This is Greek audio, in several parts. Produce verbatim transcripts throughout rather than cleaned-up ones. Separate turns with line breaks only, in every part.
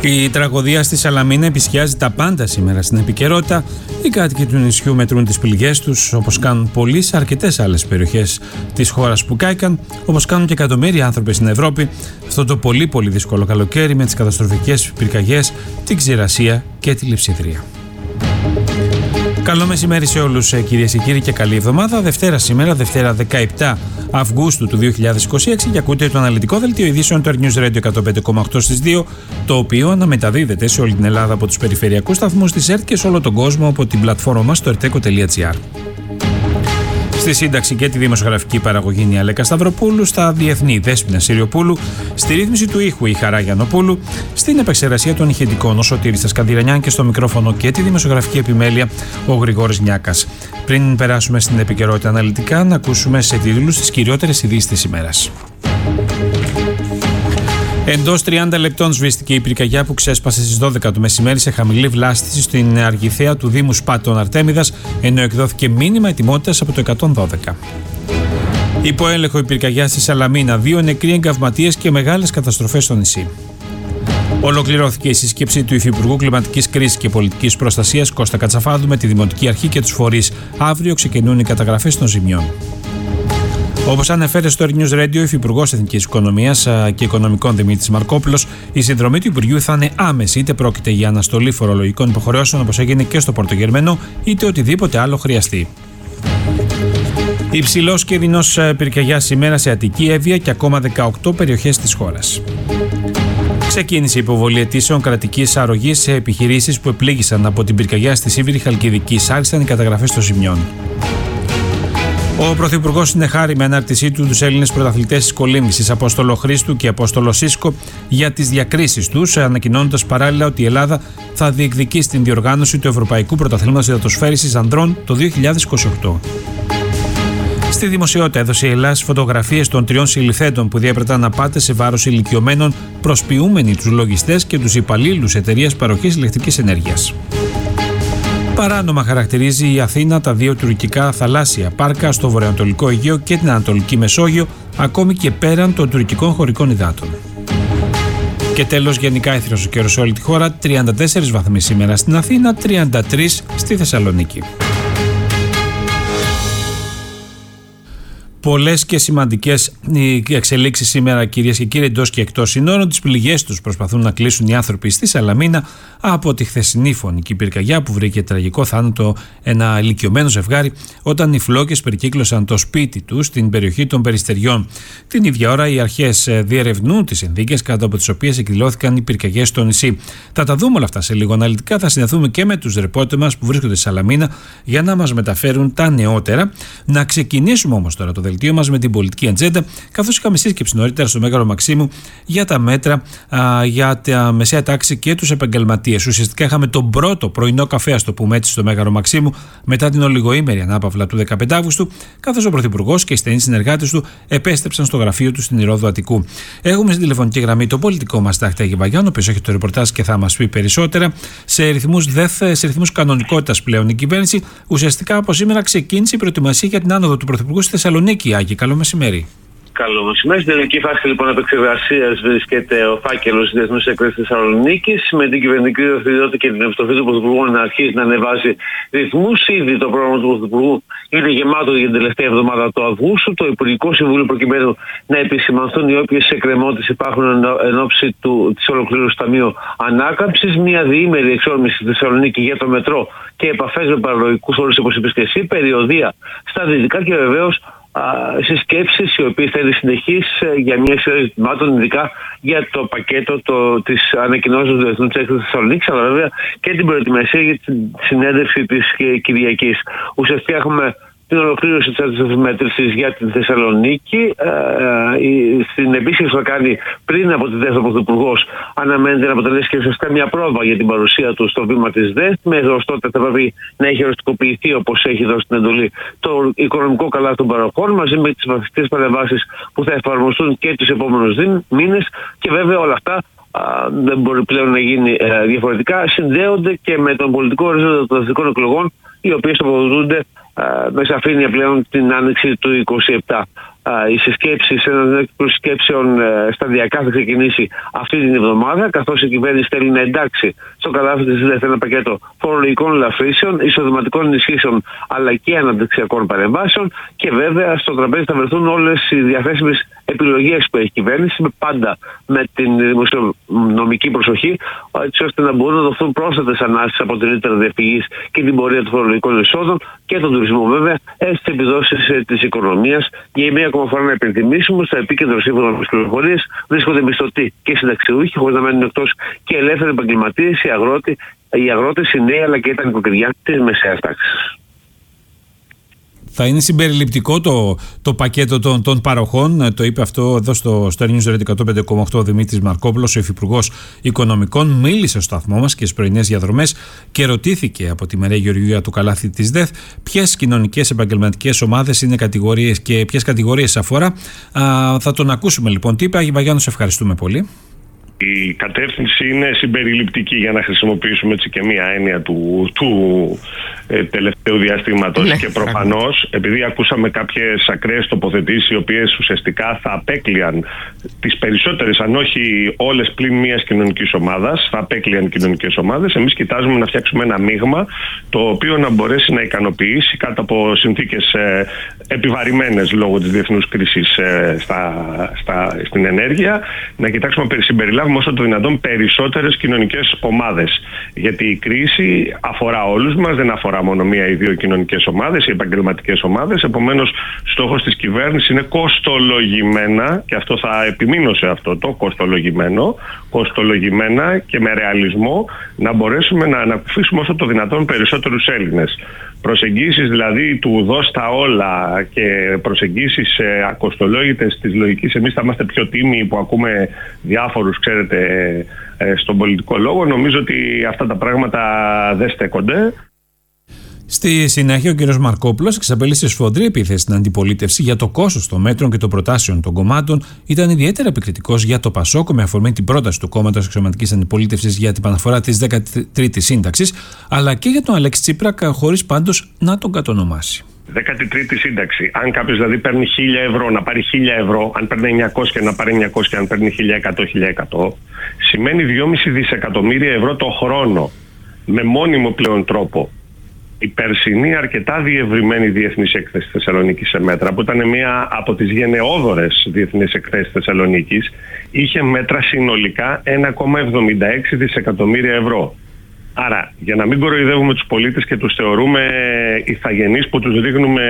Η τραγωδία στη Σαλαμίνα επισκιάζει τα πάντα σήμερα στην επικαιρότητα. Οι κάτοικοι του νησιού μετρούν τις πληγές τους, όπως κάνουν πολλοί σε αρκετές άλλες περιοχές της χώρας που κάηκαν, όπως κάνουν και εκατομμύρια άνθρωποι στην Ευρώπη αυτό το πολύ πολύ δύσκολο καλοκαίρι με τις καταστροφικές πυρκαγιές, την ξηρασία και τη λειψιδρία. Καλό μεσημέρι σε όλους, κυρίες και κύριοι, και καλή εβδομάδα. Δευτέρα σήμερα, Δευτέρα δεκαεπτά Αυγούστου του δύο χιλιάδες είκοσι έξι, και ακούτε το αναλυτικό δελτίο ειδήσεων του News Radio εκατόν πέντε κόμμα οκτώ στις δύο, το οποίο αναμεταδίδεται σε όλη την Ελλάδα από τους περιφερειακούς σταθμούς της ΕΡΤ και σε όλο τον κόσμο από την πλατφόρμα μας στο ερτέκο τελεία τζι άρ. Στη σύνταξη και τη δημοσιογραφική παραγωγή η Αλέκα Σταυροπούλου, στα διεθνή Δέσποινα Συριοπούλου, στη ρύθμιση του ήχου η Χαρά Γιαννοπούλου, στην επεξεργασία των ηχητικών ο Σωτήρης Σκανδυρανιάν και στο μικρόφωνο και τη δημοσιογραφική επιμέλεια ο Γρηγόρης Νιάκας. Πριν περάσουμε στην επικαιρότητα αναλυτικά, να ακούσουμε σε τίτλους τις κυριότερες ειδήσεις της ημέρας. Εντός τριάντα λεπτών σβήστηκε η πυρκαγιά που ξέσπασε στις δώδεκα το μεσημέρι σε χαμηλή βλάστηση στην Αργυθέα του Δήμου Σπάτων Αρτέμιδας, ενώ εκδόθηκε μήνυμα ετοιμότητας από το εκατόν δώδεκα. Υπό έλεγχο η πυρκαγιά στη Σαλαμίνα, δύο νεκροί εγκαυματίες και μεγάλες καταστροφές στο νησί. Ολοκληρώθηκε η σύσκεψη του Υφυπουργού Κλιματικής Κρίσης και Πολιτικής Προστασίας Κώστα Κατσαφάδου με τη Δημοτική Αρχή και τους φορείς. Αύριο ξεκινούν οι καταγραφές των ζημιών. Όπως ανέφερε στο News Radio ο Υφυπουργός Εθνικής Οικονομίας και Οικονομικών Δημήτρης Μαρκόπουλος, η συνδρομή του Υπουργείου θα είναι άμεση, είτε πρόκειται για αναστολή φορολογικών υποχρεώσεων όπως έγινε και στο Πορτογερμενό, είτε οτιδήποτε άλλο χρειαστεί. Υψηλός κίνδυνος πυρκαγιά σήμερα σε Αττική, Εύβοια και ακόμα δεκαοκτώ περιοχές της χώρας. Ξεκίνησε η υποβολή αιτήσεων κρατικής αρρωγής σε επιχειρήσεις που επλήγησαν από την πυρκαγιά στη Σίβηρη Χαλκιδική. Άρχισαν οι καταγραφές των ζημιών. Ο Πρωθυπουργός συνεχάρη με ανάρτησή του τους Έλληνες πρωταθλητές της κολύμβησης Απόστολο Χρήστου και Απόστολο Σίσκο για τις διακρίσεις τους, ανακοινώνοντας παράλληλα ότι η Ελλάδα θα διεκδικήσει την διοργάνωση του Ευρωπαϊκού Πρωταθλήματος Υδατοσφαίρισης Ανδρών το δύο χιλιάδες είκοσι οκτώ. Στη δημοσιότητα έδωσε η Ελλάδα φωτογραφίες των τριών συλληφθέντων που διέπρεταν απάτες σε βάρος ηλικιωμένων, προσποιούμενοι τους λογιστές και τους υπαλλήλους εταιρείας παροχής ηλεκτρικής ενέργειας. Παράνομα χαρακτηρίζει η Αθήνα τα δύο τουρκικά θαλάσσια πάρκα στο βορειοανατολικό Αιγαίο και την Ανατολική Μεσόγειο, ακόμη και πέραν των τουρκικών χωρικών υδάτων. Και τέλος, γενικά έθριος ο καιρός σε όλη τη χώρα, τριάντα τέσσερις βαθμοί σήμερα στην Αθήνα, τριάντα τρεις στη Θεσσαλονίκη. Πολλές και σημαντικές εξελίξεις σήμερα, κυρίες και κύριοι, εντός και εκτός συνόρων. Τις πληγές τους προσπαθούν να κλείσουν οι άνθρωποι στη Σαλαμίνα από τη χθεσινή φωνική πυρκαγιά που βρήκε τραγικό θάνατο ένα ηλικιωμένο ζευγάρι όταν οι φλόγες περικύκλωσαν το σπίτι τους στην περιοχή των Περιστεριών. Την ίδια ώρα οι αρχές διερευνούν τις συνθήκες κάτω από τις οποίες εκδηλώθηκαν οι πυρκαγιές στο νησί. Θα τα δούμε όλα αυτά σε λίγο αναλυτικά. Θα συνδεθούμε και με τους ρεπόρτερ μας που βρίσκονται στη Σαλαμίνα για να μας μεταφέρουν τα νεότερα. Να ξεκινήσουμε όμως τώρα το δελτίο μας με την πολιτική ατζέντα, καθώς είχαμε σύσκεψη νωρίτερα στο Μέγαρο Μαξίμου για τα μέτρα α, για τα μεσαία τάξη και τους επαγγελματίες. Ουσιαστικά είχαμε τον πρώτο πρωινό καφέ, ας το πούμε έτσι, στο Μέγαρο Μαξίμου μετά την ολιγοήμερη ανάπαυλα του δεκαπέντε Αυγούστου, καθώς ο Πρωθυπουργός και οι στενοί συνεργάτες του επέστρεψαν στο γραφείο του στην Ηρώδο Αττικού. Έχουμε στην τηλεφωνική γραμμή το πολιτικό μας Τάχτη Αγιβαγιάννη, ο οποίος έχει το ρεπορτάζ και θα μας πει περισσότερα. Σε ρυθμούς, σε ρυθμούς κανονικότητας πλέον η κυβέρνηση ουσιαστικά από σήμερα ξεκίνησε η προετοιμασία για την άνοδο του Πρωθυπουργού στη Θεσσαλονίκη. Άγη, καλό μεσημέρι.
Καλό μεσημέρι. Στην τελική φάση λοιπόν επεξεργασίας βρίσκεται ο φάκελος της Διεθνούς Έκθεσης Θεσσαλονίκης, με την κυβερνητική δραστηριότητα και την επιστροφή του Πρωθυπουργού να αρχίσει να ανεβάζει ρυθμούς. Ήδη το πρόγραμμα του Πρωθυπουργού είναι γεμάτο για την τελευταία εβδομάδα του Αυγούστου. Το Υπουργικό Συμβούλιο, προκειμένου να επισημανθούν οι όποιες εκκρεμότητες υπάρχουν εν ώψη της ολοκλήρωσης του Ταμείου Ανάκαμψης. Μια διήμερη εξόρμηση στη Θεσσαλονίκη για το μετρό και επαφές με παραλογικούς όρους, όπως είπες και εσύ, περιοδία στα δυτικά και βεβαίως συσκέψεις οι οποίες θα είναι συνεχείς για μια σειρά ζητημάτων, ειδικά για το πακέτο το, της ανακοινώσεως του Διεθνούς Έκθεσης Θεσσαλονίκης, αλλά βέβαια και την προετοιμασία για τη συνέντευξη της Κυριακής. Ουσιαστικά έχουμε την ολοκλήρωση της αντιμετρήσης για την Θεσσαλονίκη. Ε, ε, στην επίσκεψη που θα κάνει πριν από τη ΔΕΘ ο Πρωθυπουργός, αναμένεται να αποτελέσει και ουσιαστικά μια πρόβα για την παρουσία του στο βήμα της ΔΕΘ. Μέχρι ως τότε θα πρέπει να έχει οριστικοποιηθεί, όπως έχει δώσει την εντολή, το οικονομικό καλάθι των παροχών, μαζί με τις βαθιστικές παρεμβάσεις που θα εφαρμοστούν και τους επόμενους μήνες. Και βέβαια όλα αυτά α, δεν μπορεί πλέον να γίνει ε, διαφορετικά. Συνδέονται και με τον πολιτικό ορίζοντα των εθνικών εκλογών, οι οποίες τοποθετούνται με σαφήνεια πλέον την άνοιξη του είκοσι επτά. οι συσκέψεις, ένας κύκλος συσκέψεων σταδιακά θα ξεκινήσει αυτή την εβδομάδα, καθώς η κυβέρνηση θέλει να εντάξει στο καλάθι της ΔΕΘ ένα πακέτο φορολογικών ελαφρύσεων, εισοδηματικών ενισχύσεων αλλά και αναπτυξιακών παρεμβάσεων, και βέβαια στο τραπέζι θα βρεθούν όλες οι διαθέσιμες επιλογές που έχει η κυβέρνηση, πάντα με την δημοσιονομική προσοχή, έτσι ώστε να μπορούν να δοθούν πρόσθετες ανάσεις από την ρήτρα διαφυγής και την πορεία των φορολογικών εισόδων και τον τουρισμό, βέβαια, στις επιδόσεις της οικονομίας. Για μία ακόμα φορά να υπενθυμίσουμε, στο επίκεντρο σύμφωνα με τις πληροφορίες βρίσκονται μισθωτοί και συνταξιούχοι, χωρίς να μένουν εκτός και ελεύθεροι επαγγελματίες, οι αγρότες, οι, αγρότες, οι νέοι αλλά και τα νοικοκυριά της μεσαίας τάξης.
Θα είναι συμπεριληπτικό το, το πακέτο των, των παροχών. Το είπε αυτό εδώ στο Star News εκατό πέντε κόμμα οκτώ ο Δημήτρης Μαρκόπουλος, ο Υφυπουργός Οικονομικών. Μίλησε στο σταθμό μας και στις πρωινές διαδρομές και ρωτήθηκε από τη Μαρία Γεωργίου για το καλάθι της ΔΕΘ ποιες κοινωνικές επαγγελματικές ομάδες είναι κατηγορίες και ποιες κατηγορίες αφορά. Α, θα τον ακούσουμε λοιπόν. Τι είπε, Άγη Βαγιάννου, σε ευχαριστούμε πολύ.
Η κατεύθυνση είναι συμπεριληπτική, για να χρησιμοποιήσουμε έτσι και μία έννοια του, του ε, τελευταίου διαστήματος. Ναι, και προφανώς, επειδή ακούσαμε κάποιες ακραίες τοποθετήσεις, οι οποίες ουσιαστικά θα απέκλειαν τις περισσότερες, αν όχι όλες πλην μίας κοινωνικής ομάδας, θα απέκλειαν κοινωνικές ομάδες, εμείς κοιτάζουμε να φτιάξουμε ένα μείγμα το οποίο να μπορέσει να ικανοποιήσει κάτω από συνθήκες ε, επιβαρημένες λόγω της διεθνούς κρίσης ε, στα, στα, στην ενέργεια, να κοιτάξουμε να συμπεριλάβουμε όσο το δυνατόν περισσότερες κοινωνικές ομάδες. Γιατί η κρίση αφορά όλους μας, δεν αφορά μόνο μία ή δύο κοινωνικές ομάδες ή επαγγελματικές ομάδες. Επομένως, στόχος της κυβέρνησης είναι κοστολογημένα, και αυτό θα επιμείνω σε αυτό το κοστολογημένο, κοστολογημένα και με ρεαλισμό να μπορέσουμε να ανακουφίσουμε όσο το δυνατόν περισσότερους Έλληνες. Προσεγγίσεις δηλαδή του δώσ' τα όλα και προσεγγίσεις ε, ακοστολόγητες της λογικής εμείς θα είμαστε πιο τίμοι που ακούμε διάφορους, ξέρετε, ε, στον πολιτικό λόγο, νομίζω ότι αυτά τα πράγματα δεν στέκονται.
Στη συνέχεια, ο κ. Μαρκόπουλος εξαπέλυσε σφοδρή επίθεση στην αντιπολίτευση για το κόστος των μέτρων και των προτάσεων των κομμάτων. Ήταν ιδιαίτερα επικριτικός για το Πασόκ με αφορμή την πρόταση του κόμματος Αξιωματικής Αντιπολίτευσης για την επαναφορά της δέκατη τρίτης σύνταξης, αλλά και για τον Αλέξη Τσίπρα, χωρίς πάντως να τον κατονομάσει.
δέκατη τρίτη σύνταξη. Αν κάποιος δηλαδή παίρνει χίλια ευρώ, να πάρει χίλια ευρώ, αν παίρνει εννιακόσια να πάρει εννιακόσια, αν παίρνει χίλια εκατό, χίλια εκατό, σημαίνει δυόμισι δισεκατομμύρια ευρώ το χρόνο με μόνιμο πλέον τρόπο. Η περσινή αρκετά διευρυμένη διεθνής έκθεση Θεσσαλονίκης σε μέτρα, που ήταν μία από τις γενναιόδορες διεθνείς εκθέσεις Θεσσαλονίκης, είχε μέτρα συνολικά ένα κόμμα εβδομήντα έξι δισεκατομμύρια ευρώ. Άρα, για να μην κοροϊδεύουμε τους πολίτες και τους θεωρούμε ηθαγενείς που τους ρίχνουμε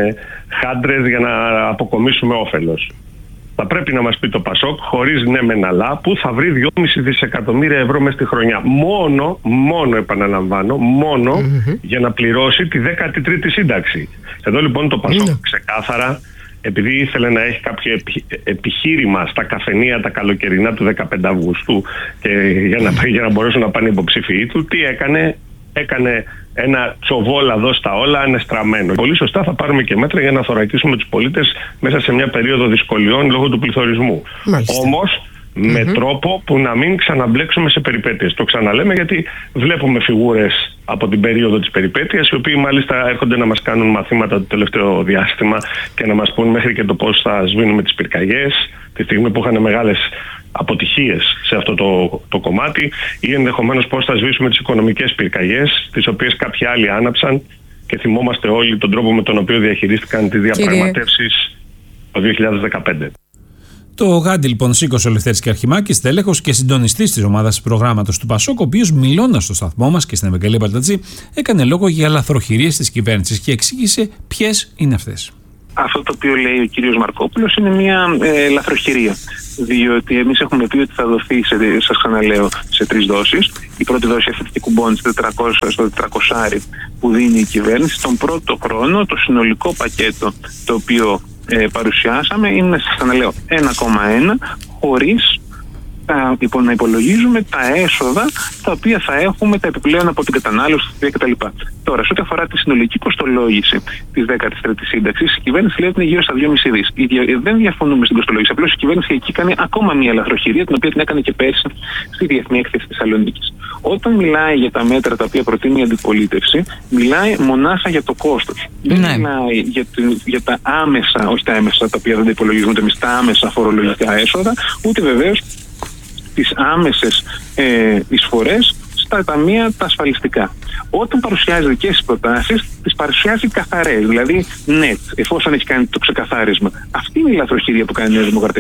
χάντρες για να αποκομίσουμε όφελος, θα πρέπει να μας πει το Πασόκ, χωρίς ναι μεν αλλά, που θα βρει δυόμισι δισεκατομμύρια ευρώ μες στη χρονιά. Μόνο, μόνο επαναλαμβάνω, μόνο mm-hmm. για να πληρώσει τη δέκατη τρίτη σύνταξη. Εδώ λοιπόν το Πασόκ mm-hmm. ξεκάθαρα, επειδή ήθελε να έχει κάποιο επιχείρημα στα καφενεία τα καλοκαιρινά του δεκαπέντε Αυγούστου και για να, για να μπορέσουν να πάνε υποψήφιοι του, τι έκανε? Έκανε ένα τσοβόλα δω στα όλα ανεστραμμένο. Πολύ σωστά θα πάρουμε και μέτρα για να θωρακίσουμε τους πολίτες μέσα σε μια περίοδο δυσκολιών λόγω του πληθωρισμού. Όμως mm-hmm. με τρόπο που να μην ξαναμπλέξουμε σε περιπέτειες. Το ξαναλέμε γιατί βλέπουμε φιγούρες από την περίοδο της περιπέτειας, οι οποίοι μάλιστα έρχονται να μας κάνουν μαθήματα το τελευταίο διάστημα και να μας πούν μέχρι και το πώς θα σβήνουμε τις πυρκαγιές, τη στιγμή που είχαν μεγάλες αποτυχίες σε αυτό το, το κομμάτι, ή ενδεχομένως πώς θα σβήσουμε τις οικονομικές πυρκαγιές, τις οποίες κάποιοι άλλοι άναψαν, και θυμόμαστε όλοι τον τρόπο με τον οποίο διαχειρίστηκαν τις διαπραγματεύσεις το δύο χιλιάδες δεκαπέντε.
Το γάντι λοιπόν σήκωσε ο Λευτέρης Καρχημάκης, τέλεχος και συντονιστής της ομάδας προγράμματος του Πασόκ, ο οποίος μιλώντας στο σταθμό μας και στην Ευαγγελία Παλτατζή έκανε λόγο για λαθροχειρίες της κυβέρνησης και εξήγησε ποιες είναι αυτές.
Αυτό το οποίο λέει ο κύριος Μαρκόπουλος είναι μια ε, λαθροχειρία. Διότι εμείς έχουμε πει ότι θα δοθεί, σε, σας ξαναλέω, σε τρεις δόσεις. Η πρώτη δόση αυτή τη κουμπώνει στο τετρακόσια που δίνει η κυβέρνηση. Τον πρώτο χρόνο το συνολικό πακέτο το οποίο ε, παρουσιάσαμε είναι, σας ξαναλέω, ένα κόμμα ένα, χωρίς να υπολογίζουμε τα έσοδα τα οποία θα έχουμε, τα επιπλέον από την κατανάλωση κτλ. Τώρα, σε ό,τι αφορά τη συνολική κοστολόγηση της δέκατης τρίτης σύνταξης, η κυβέρνηση λέει ότι είναι γύρω στα δυόμισι δισεκατομμύρια. Δεν διαφωνούμε στην κοστολόγηση. Απλώς η κυβέρνηση εκεί κάνει ακόμα μία λαθροχειρία, την οποία την έκανε και πέρσι στη Διεθνή Έκθεση Θεσσαλονίκης. Όταν μιλάει για τα μέτρα τα οποία προτείνει η αντιπολίτευση, μιλάει μονάχα για το κόστος. Ναι. Δεν μιλάει για, το, για τα άμεσα, όχι τα άμεσα τα οποία δεν τα υπολογίζονται εμείς, τα άμεσα φορολογικά έσοδα, ούτε βεβαίως τις άμεσες ε, εισφορές στα ταμεία τα ασφαλιστικά. Όταν παρουσιάζει δικές τις προτάσεις, τις παρουσιάζει καθαρές, δηλαδή net, εφόσον έχει κάνει το ξεκαθάρισμα. Αυτή είναι η λαθροχειρία που κάνει η Νέα Δημοκρατία.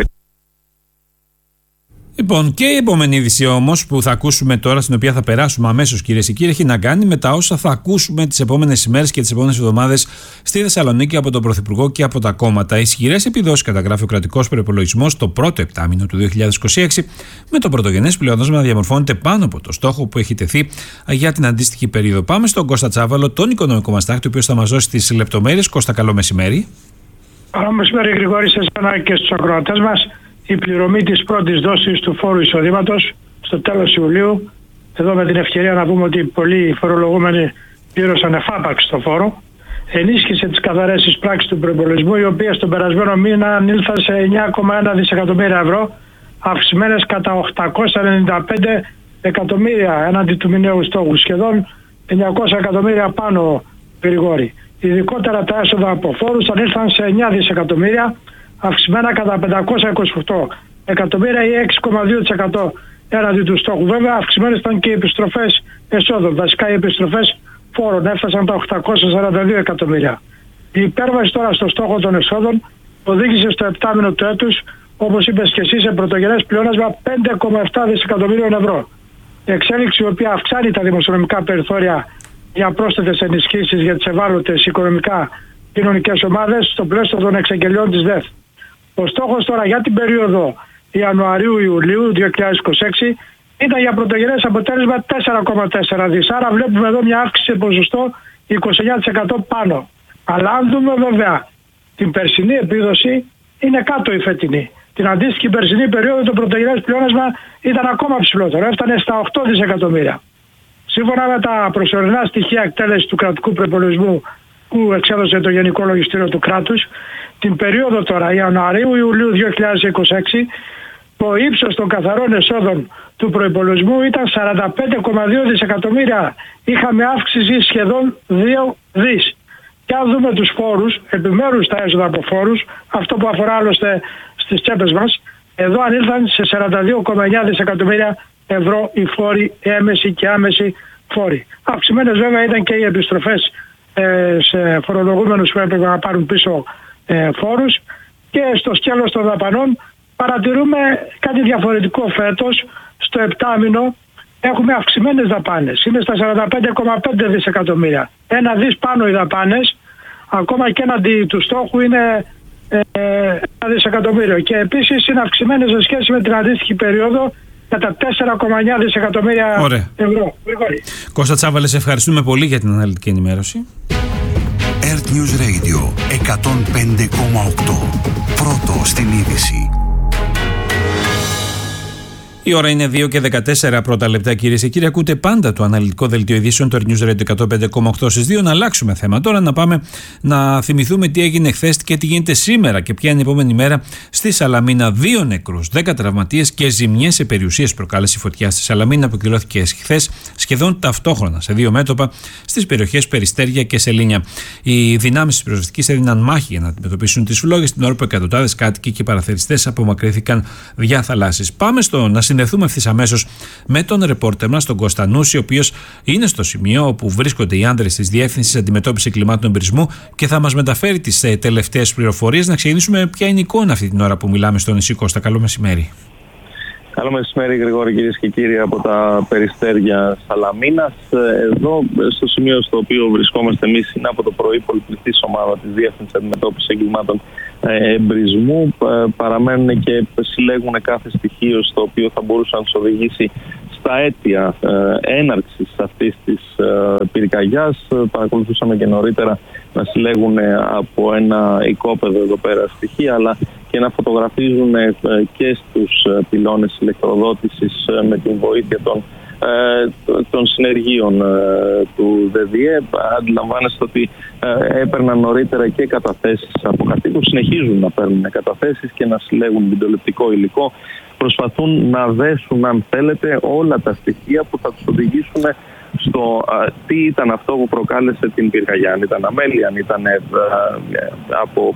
Λοιπόν, και η επόμενη είδηση όμως που θα ακούσουμε τώρα, στην οποία θα περάσουμε αμέσως, κυρίες και κύριοι, έχει να κάνει με τα όσα θα ακούσουμε τις επόμενες ημέρες και τις επόμενες εβδομάδες στη Θεσσαλονίκη από τον Πρωθυπουργό και από τα κόμματα. Ισχυρές επιδόσεις καταγράφει ο κρατικός προϋπολογισμός το πρώτο επτάμηνο του δύο χιλιάδες είκοσι έξι, με το πρωτογενές πλεόνασμα να διαμορφώνεται πάνω από το στόχο που έχει τεθεί για την αντίστοιχη περίοδο. Πάμε στον Κώστα Τσάβαλο, τον οικονομικό μας τάκτη, ο οποίος θα μας δώσει τις λεπτομέρειες. Κώστα, καλό μεσημέρι.
Καλό μεσημέρι, Γρηγόρη, σε εσένα και στους ακροατές μας. Η πληρωμή της πρώτης δόσης του φόρου εισοδήματος στο τέλος Ιουλίου. Εδώ με την ευκαιρία να πούμε ότι πολλοί φορολογούμενοι πλήρωσαν εφάπαξ το φόρο. Ενίσχυσε τις καθαρές εισπράξεις του προϋπολογισμού, οι οποίες τον περασμένο μήνα ανήλθαν σε εννιά κόμμα ένα δισεκατομμύρια ευρώ, αυξημένες κατά οκτακόσια ενενήντα πέντε εκατομμύρια έναντι του μηνιαίου στόχου, σχεδόν εννιακόσια εκατομμύρια πάνω, Γρηγόρη. Ειδικότερα τα έσοδα από φόρους ανήλθαν σε εννιά δισεκατομμύρια, αυξημένα κατά πεντακόσια είκοσι οκτώ εκατομμύρια ή έξι κόμμα δύο τοις εκατό έναντι του στόχου. Βέβαια, αυξημένες ήταν και οι επιστροφές εσόδων. Βασικά, οι επιστροφές φόρων έφτασαν τα οκτακόσια σαράντα δύο εκατομμύρια. Η υπέρβαση τώρα στο στόχο των εσόδων οδήγησε στο επτάμηνο του έτους, όπως είπες και εσύ, σε πρωτογενές πλεόνασμα πέντε κόμμα επτά δισεκατομμυρίων ευρώ. Η εξέλιξη, η οποία αυξάνει τα δημοσιονομικά περιθώρια για πρόσθετες ενισχύσεις για τις ευάλωτες οικονομικά κοινωνικές ομάδες στο πλαίσιο των εξαγγελιών της ΔΕΘ. Ο στόχος τώρα για την περίοδο Ιανουαρίου-Ιουλίου δύο χιλιάδες είκοσι έξι ήταν για πρωτογενές αποτέλεσμα τέσσερα κόμμα τέσσερα δις. Άρα βλέπουμε εδώ μια αύξηση σε ποσοστό είκοσι εννιά τοις εκατό πάνω. Αλλά αν δούμε βέβαια την περσινή επίδοση, είναι κάτω η φετινή. Την αντίστοιχη περσινή περίοδο το πρωτογενές πλεόνασμα ήταν ακόμα ψηλότερο. Έφτανε στα οκτώ δισεκατομμύρια. Σύμφωνα με τα προσωρινά στοιχεία εκτέλεση του κρατικού προϋπολογισμού που εξέδωσε το Γενικό Λογιστήριο του κράτους, την περίοδο τώρα Ιανουαρίου-Ιουλίου δύο χιλιάδες είκοσι έξι, το ύψος των καθαρών εσόδων του προϋπολογισμού ήταν σαράντα πέντε κόμμα δύο δισεκατομμύρια. Είχαμε αύξηση σχεδόν δύο δις. Και αν δούμε τους φόρους, επιμέρους τα έσοδα από φόρους, αυτό που αφορά άλλωστε στις τσέπες μας, εδώ ανήλθαν σε σαράντα δύο κόμμα εννιά δισεκατομμύρια ευρώ οι φόροι, έμεση και άμεση φόροι. Αυξημένες βέβαια ήταν και οι επιστροφές ε, σε φορολογούμενους που έπρεπε να πάρουν πίσω ε, φόρους, και στο σκέλος των δαπανών παρατηρούμε κάτι διαφορετικό φέτος. Στο επτάμηνο έχουμε αυξημένες δαπάνες. Είναι στα σαράντα πέντε κόμμα πέντε δισεκατομμύρια. Ένα δις πάνω οι δαπάνες, ακόμα και έναντι του στόχου είναι ε, ένα δισεκατομμύριο. Και επίσης είναι αυξημένες σε σχέση με την αντίστοιχη περίοδο κατά τέσσερα κόμμα εννιά δισεκατομμύρια
Ωραία.
ευρώ.
Κώστα Τσάβαλε, σε ευχαριστούμε πολύ για την αναλυτική ενημέρωση.
Earth News Radio εκατόν πέντε κόμμα οκτώ. Πρώτο στην είδηση.
Η ώρα είναι δύο και δεκατέσσερα πρώτα λεπτά, κυρίες και κύριοι. Ακούτε πάντα το αναλυτικό δελτίο ειδήσεων, το Earth News Radio εκατόν πέντε κόμμα οκτώ στις δύο. Να αλλάξουμε θέμα τώρα, να πάμε να θυμηθούμε τι έγινε χθες και τι γίνεται σήμερα και ποια είναι η επόμενη μέρα στη Σαλαμίνα. Δύο νεκρούς, δέκα τραυματίες και ζημιές σε περιουσίες προκάλεσε η φωτιά στη Σαλαμίνα, που εκδηλώθηκε χθες σχεδόν ταυτόχρονα σε δύο μέτωπα στις περιοχές Περιστέρια και Σελήνια. Οι δυνάμεις της πυροσβεστικής έδιναν μάχη για να αντιμετωπίσουν τις φλόγες, την ώρα που εκατοντάδες κάτοικοι και παραθεριστές απομακρύνθηκαν δια θαλάσσης. Πάμε στο να συνδεθούμε ευθύς αμέσως με τον ρεπόρτερ μας, τον Κώστα Νούση, ο οποίος είναι στο σημείο όπου βρίσκονται οι άνδρες της Διεύθυνσης Αντιμετώπισης Εγκλημάτων Εμπειρισμού και θα μας μεταφέρει τις ε, τελευταίες πληροφορίες. Να ξεκινήσουμε ποια είναι η εικόνα αυτή την ώρα που μιλάμε στο νησί. Κώστα, καλό μεσημέρι.
Καλό μεσημέρι, Γρηγόρη, κυρίες και κύριοι, από τα Περιστέρια Σαλαμίνας. Εδώ, στο σημείο στο οποίο βρισκόμαστε εμείς, είναι από το πρωί πολυπληθής ομάδα της Διεύθυνσης Αντιμετώπισης Εγκλημάτων Εμπειρισμού. Παραμένουν και συλλέγουν κάθε στοιχείο στο οποίο θα μπορούσε να τους οδηγήσει στα αίτια έναρξης αυτής της πυρκαγιάς. Παρακολουθούσαμε και νωρίτερα να συλλέγουν από ένα οικόπεδο εδώ πέρα στοιχεία, αλλά και να φωτογραφίζουν και στους πυλώνες ηλεκτροδότησης με την βοήθεια των ε, των συνεργείων ε, του ΔΔΕ. Αντιλαμβάνεστε ότι ε, έπαιρναν νωρίτερα και καταθέσεις από κατοίκους, συνεχίζουν να παίρνουν καταθέσεις και να συλλέγουν βιντεοληπτικό υλικό. Προσπαθούν να δέσουν, αν θέλετε, όλα τα στοιχεία που θα τους οδηγήσουν στο α, τι ήταν αυτό που προκάλεσε την πυρκαγιά. Αν ήταν αμέλεια, αν ήταν ε, ε, από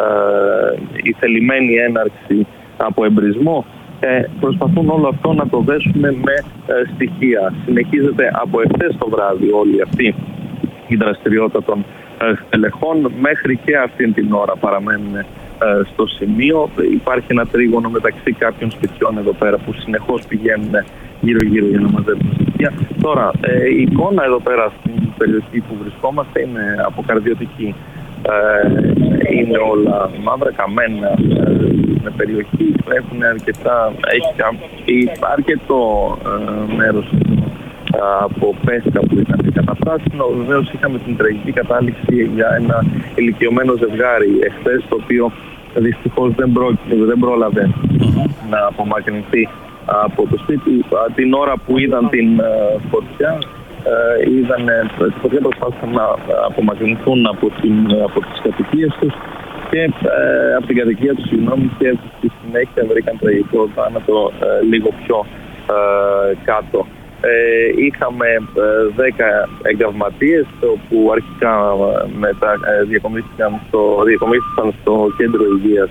ε, η θελημένη έναρξη από εμπρισμό. Ε, προσπαθούν όλο αυτό να το δέσουν με ε, στοιχεία. Συνεχίζεται από εχθές το βράδυ όλη αυτή η δραστηριότητα των ε, στελεχών. Μέχρι και αυτή την ώρα παραμένουν ε, στο σημείο. Υπάρχει ένα τρίγωνο μεταξύ κάποιων σπιτιών εδώ πέρα που συνεχώς πηγαίνουν γύρω-γύρω για να μαζεύουν στοιχεία. Τώρα, ε, η εικόνα εδώ πέρα στην περιοχή που βρισκόμαστε είναι αποκαρδιωτική. Ε, είναι όλα μαύρα, καμένα με περιοχή, έχουν αρκετά, έχει αρκετό ε, μέρος ε, από πέσκα που ήταν καταφράσινο. Βεβαίως είχαμε την τραγική κατάληξη για ένα ηλικιωμένο ζευγάρι εχθές, το οποίο δυστυχώς δεν, δεν πρόλαβε να απομακρυνθεί από το σπίτι. Την ώρα που είδαν την ε, φωτιά, Ε, είδαν, τη φωτιά προσπάθησαν να απομακρυνθούν από, την, από τις κατοικίες τους και ε, από την κατοικία τους, συγγνώμη, και στη συνέχεια βρήκαν τραγικό θάνατο ε, λίγο πιο ε, κάτω. Ε, είχαμε δέκα εγκαυματίες, όπου αρχικά μετά ε, διακομίστηκαν στο, διακομίστηκαν στο κέντρο υγείας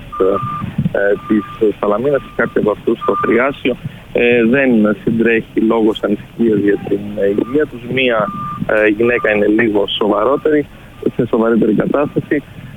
ε, της Σαλαμίνας και κάποιοι από αυτούς στο Θριάσιο. Ε, δεν συντρέχει λόγος ανησυχίας για την υγεία τους. Μία ε, γυναίκα είναι λίγο σοβαρότερη, σε σοβαρότερη κατάσταση.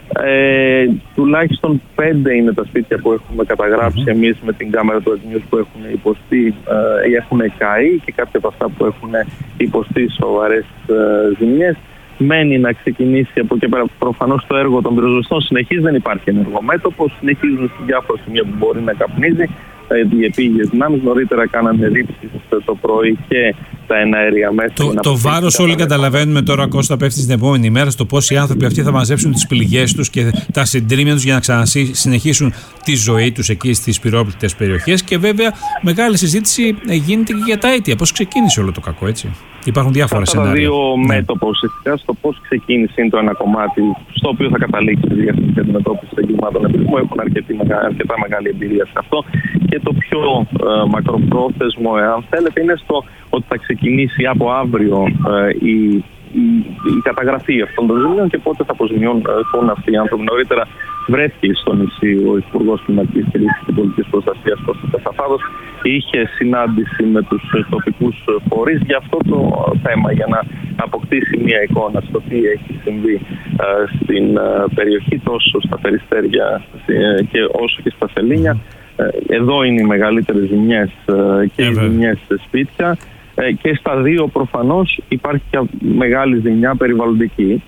Ε, τουλάχιστον πέντε είναι τα σπίτια που έχουμε καταγράψει mm-hmm. εμείς με την κάμερα του News που έχουν υποστεί ή ε, έχουν καεί, και κάποια από αυτά που έχουν υποστεί σοβαρές ε, ζημιές. Μένει να ξεκινήσει από εκεί πέρα προφανώς το έργο των πυροσβεστών. Συνεχίζει, δεν υπάρχει ενεργομέτωπο, συνεχίζουν σε διάφορα σημεία που μπορεί να καπνίζει. Οι επίγειες δυνάμεις νωρίτερα κάνανε ρήψεις το πρωί και τα εναέρια μέσα. Το, το βάρος όλοι καταλαβαίνουμε τώρα, Κώστα, πέφτει την επόμενη μέρα στο πώς οι άνθρωποι αυτοί θα μαζέψουν τις πληγές τους και τα συντρίμμια τους για να ξανασυνεχίσουν τη ζωή τους εκεί στις πυρόπληκτες περιοχές. Και βέβαια μεγάλη συζήτηση γίνεται και για τα αίτια. Πώς ξεκίνησε όλο το κακό, έτσι? Υπάρχουν διάφορα σενάρια. Αυτά τα δύο ναι. μέτωπα ουσιαστικά στο πώς ξεκίνησε είναι το ένα κομμάτι στο οποίο θα καταλήξει η Διεύθυνση Αντιμετώπισης Εγκλημάτων Επισμού. Έχουν αρκετή, αρκετά μεγάλη εμπειρία σε αυτό. Και το πιο ε, μακροπρόθεσμο, εάν θέλετε, είναι στο ότι θα ξεκινήσει από αύριο ε, η, η, η καταγραφή αυτών των ζημιών και πότε θα αποζημιώνουν αυτοί οι άνθρωποι. Νωρίτερα βρέθηκε στο νησί ο Υπουργός Κλιματικής Κρίσης και Πολιτικής Προστασίας Κώστας Κατσαφάδος. Είχε συνάντηση με τους τοπικούς φορείς για αυτό το θέμα, για να αποκτήσει μια εικόνα στο τι έχει συμβεί ε, στην ε, περιοχή, τόσο στα Περιστέρια ε, και όσο και στα Σελήνια. Εδώ είναι οι μεγαλύτερες ζημιές και οι ζημιές σε σπίτια, και στα δύο προφανώς υπάρχει και μεγάλη ζημιά περιβαλλοντική,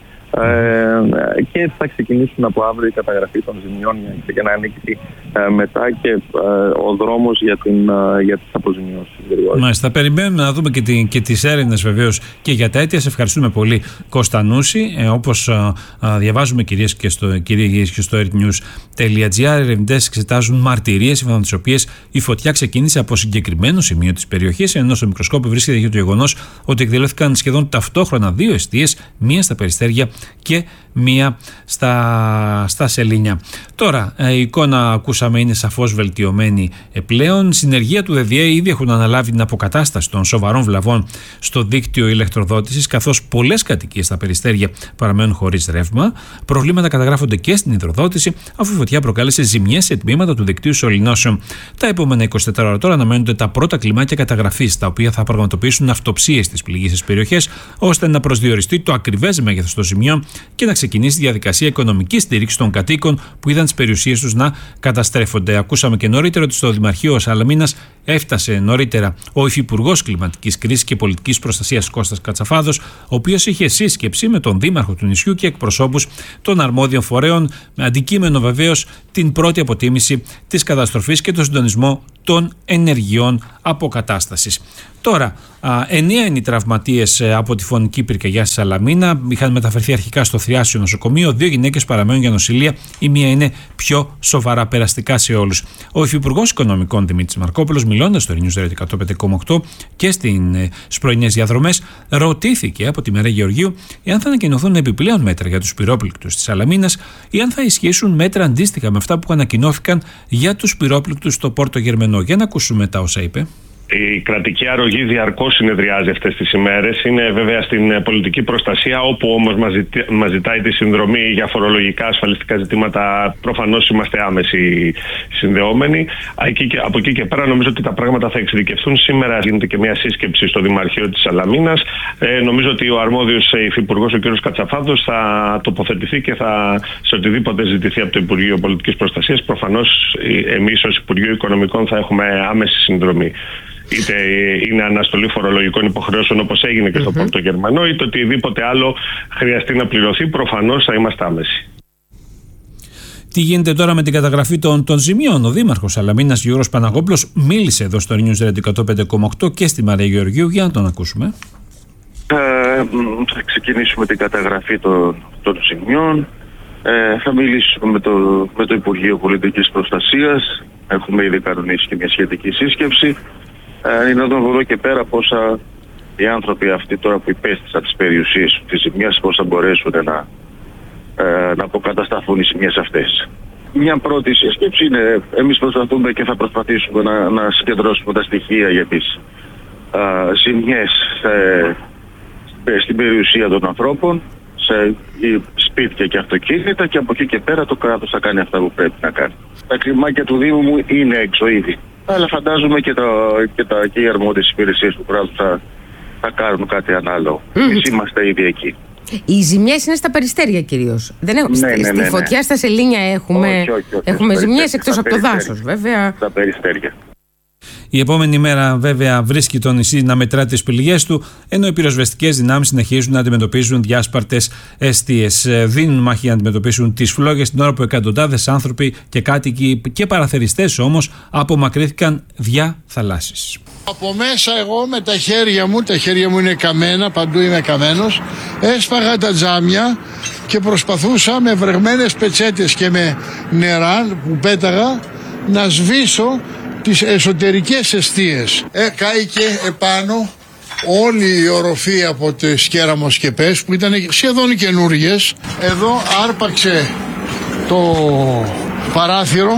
και θα ξεκινήσουν από αύριο η καταγραφή των ζημιών για να ανοίξει μετά και ο δρόμος για, την, για τις αποζημιώσεις. Μάλιστα, θα περιμένουμε να δούμε και, την, και τις έρευνες βεβαίως και για τα αίτια. Σε ευχαριστούμε πολύ, Κώστα Νούση. Ε, όπως α, α, διαβάζουμε κυρίες και στο, κυρίες και στο earthnews.gr, ερευνητές εξετάζουν μαρτυρίες σύμφωνα με τις οποίες η φωτιά ξεκίνησε από συγκεκριμένο σημείο της περιοχής, ενώ στο μικροσκόπιο βρίσκεται για το γεγονός ότι εκδηλώθηκαν σχεδόν ταυτόχρονα δύο εστίες, μία στα Περιστέρια και μία στα, στα Σελήνια. Τώρα, η εικόνα ακούσαμε είναι σαφώς βελτιωμένη πλέον. Συνεργεία του ΔΔΕ ήδη έχουν αναλάβει την αποκατάσταση των σοβαρών βλαβών στο δίκτυο ηλεκτροδότησης, καθώς πολλές κατοικίες στα Περιστέρια παραμένουν χωρίς ρεύμα. Προβλήματα καταγράφονται και στην υδροδότηση, αφού η φωτιά προκάλεσε ζημιές σε τμήματα του δικτύου σωληνώσεων. Τα επόμενα είκοσι τέσσερις ώρα τώρα αναμένονται τα πρώτα κλιμάκια καταγραφής, τα οποία θα πραγματοποιήσουν αυτοψίες στις πληγήσεις περιοχές, ώστε να προσδιοριστεί το ακριβές μέγεθος των ζημιών και να ξεκινήσει η διαδικασία οικονομικής στήριξης των κατοίκων που είδαν τις περιουσίες τους να καταστρέφονται. Ακούσαμε και νωρίτερα ότι στο Δημαρχείο Σαλαμίνας έφτασε νωρίτερα ο Υφυπουργός Κλιματικής Κρίσης και Πολιτικής Προστασίας Κώστας Κατσαφάδος, ο οποίος είχε σύσκεψη με τον Δήμαρχο του νησιού και εκπροσώπους των αρμόδιων φορέων, με αντικείμενο βεβαίως την πρώτη αποτίμηση της καταστροφής και τον συντονισμό των ενεργειών αποκατάστασης. Τώρα, εννέα είναι οι τραυματίες από τη φωνική πυρκαγιά στη Σαλαμίνα. Είχαν μεταφερθεί αρχικά στο Θριάσιο νοσοκομείο. Δύο γυναίκες παραμένουν για νοσηλεία. Η μία είναι πιο σοβαρά, περαστικά σε όλους. Ο Υφυπουργός Οικονομικών Δημήτρης Μαρκόπουλος μιλάει
μιλώντας στο News Radio εκατόν πέντε κόμμα οκτώ και στις πρωινές διαδρομές, ρωτήθηκε από τη Μαρία Γεωργίου εάν θα ανακοινωθούν επιπλέον μέτρα για τους πυρόπληκτους της Σαλαμίνας ή αν θα ισχύσουν μέτρα αντίστοιχα με αυτά που ανακοινώθηκαν για τους πυρόπληκτους στο Πόρτο Γερμενό. Για να ακούσουμε τα όσα είπε.
Η κρατική αρρωγή διαρκώς συνεδριάζει αυτές τις ημέρες. Είναι βέβαια στην πολιτική προστασία, όπου όμως μας ζητάει τη συνδρομή για φορολογικά, ασφαλιστικά ζητήματα. Προφανώς είμαστε άμεση συνδεόμενοι. Από εκεί και πέρα νομίζω ότι τα πράγματα θα εξειδικευθούν. Σήμερα γίνεται και μια σύσκεψη στο Δημαρχείο της Σαλαμίνας. Ε, νομίζω ότι ο αρμόδιος υφυπουργός, ο κ. Κατσαφάδος, θα τοποθετηθεί και θα, σε οτιδήποτε ζητηθεί από το Υπουργείο Πολιτικής Προστασίας, προφανώς εμείς ως Υπουργείο Οικονομικών θα έχουμε άμεση συνδρομή. Είτε είναι αναστολή φορολογικών υποχρεώσεων όπως έγινε και στο mm-hmm. Πόρτο Γερμανό, είτε οτιδήποτε άλλο χρειαστεί να πληρωθεί, προφανώς θα είμαστε άμεση.
Τι γίνεται τώρα με την καταγραφή των, των ζημιών? Ο Δήμαρχος Σαλαμίνας Γιώργος Παναγόπουλος μίλησε εδώ στο News Radio εκατόν πέντε κόμμα οκτώ και στη Μαρία Γεωργίου. Για να τον ακούσουμε.
Ε, θα ξεκινήσουμε την καταγραφή των, των ζημιών. Ε, θα μιλήσουμε με το, με το Υπουργείο Πολιτικής Προστασίας. Έχουμε ήδη κανονίσει και μια σχετική σύσκεψη. Ε, είναι να δω και πέρα πόσα οι άνθρωποι αυτοί τώρα που υπέστησαν τις περιουσίες της ζημιάς, πώς θα μπορέσουν να, ε, να αποκατασταθούν οι ζημιές αυτές. Μια πρώτη σύσκεψη είναι, εμείς προσπαθούμε και θα προσπαθήσουμε να, να συγκεντρώσουμε τα στοιχεία για τις ε, ζημιές ε, στην περιουσία των ανθρώπων, σε σπίτια και αυτοκίνητα, και από εκεί και πέρα το κράτος θα κάνει αυτά που πρέπει να κάνει. Τα κλιμάκια του Δήμου μου είναι έξω ήδη. Αλλά φαντάζομαι και, τα, και, τα, και οι αρμόδιες υπηρεσίες του κράτους θα, θα κάνουν κάτι ανάλογο. Mm. Εμείς είμαστε ήδη εκεί.
Οι ζημιές είναι στα Περιστέρια κυρίως. Δεν έχω,
ναι,
στη,
ναι, ναι,
στη
ναι.
φωτιά, στα Σελήνια έχουμε,
όχι, όχι, όχι,
έχουμε ζημιές εκτός από το δάσος, βέβαια.
Στα Περιστέρια.
Η επόμενη μέρα βέβαια βρίσκει το νησί να μετρά τις πληγές του, ενώ οι πυροσβεστικές δυνάμεις συνεχίζουν να αντιμετωπίζουν διάσπαρτες αιστείες. Δίνουν μάχη να αντιμετωπίσουν τις φλόγες την ώρα που εκατοντάδες άνθρωποι και κάτοικοι και παραθεριστές όμως απομακρύθηκαν δια θαλάσσης.
Από μέσα εγώ με τα χέρια μου, τα χέρια μου είναι καμένα, παντού είμαι καμένος, έσπαγα τα τζάμια και προσπαθούσα με βρεγμένες πετσέτες και με νερά που πέταγα να σβήσω τις εσωτερικές αιστείες. Ε, κάηκε επάνω όλη η οροφή από τις κέραμοσκεπές που ήταν σχεδόν καινούργιες. Εδώ άρπαξε το παράθυρο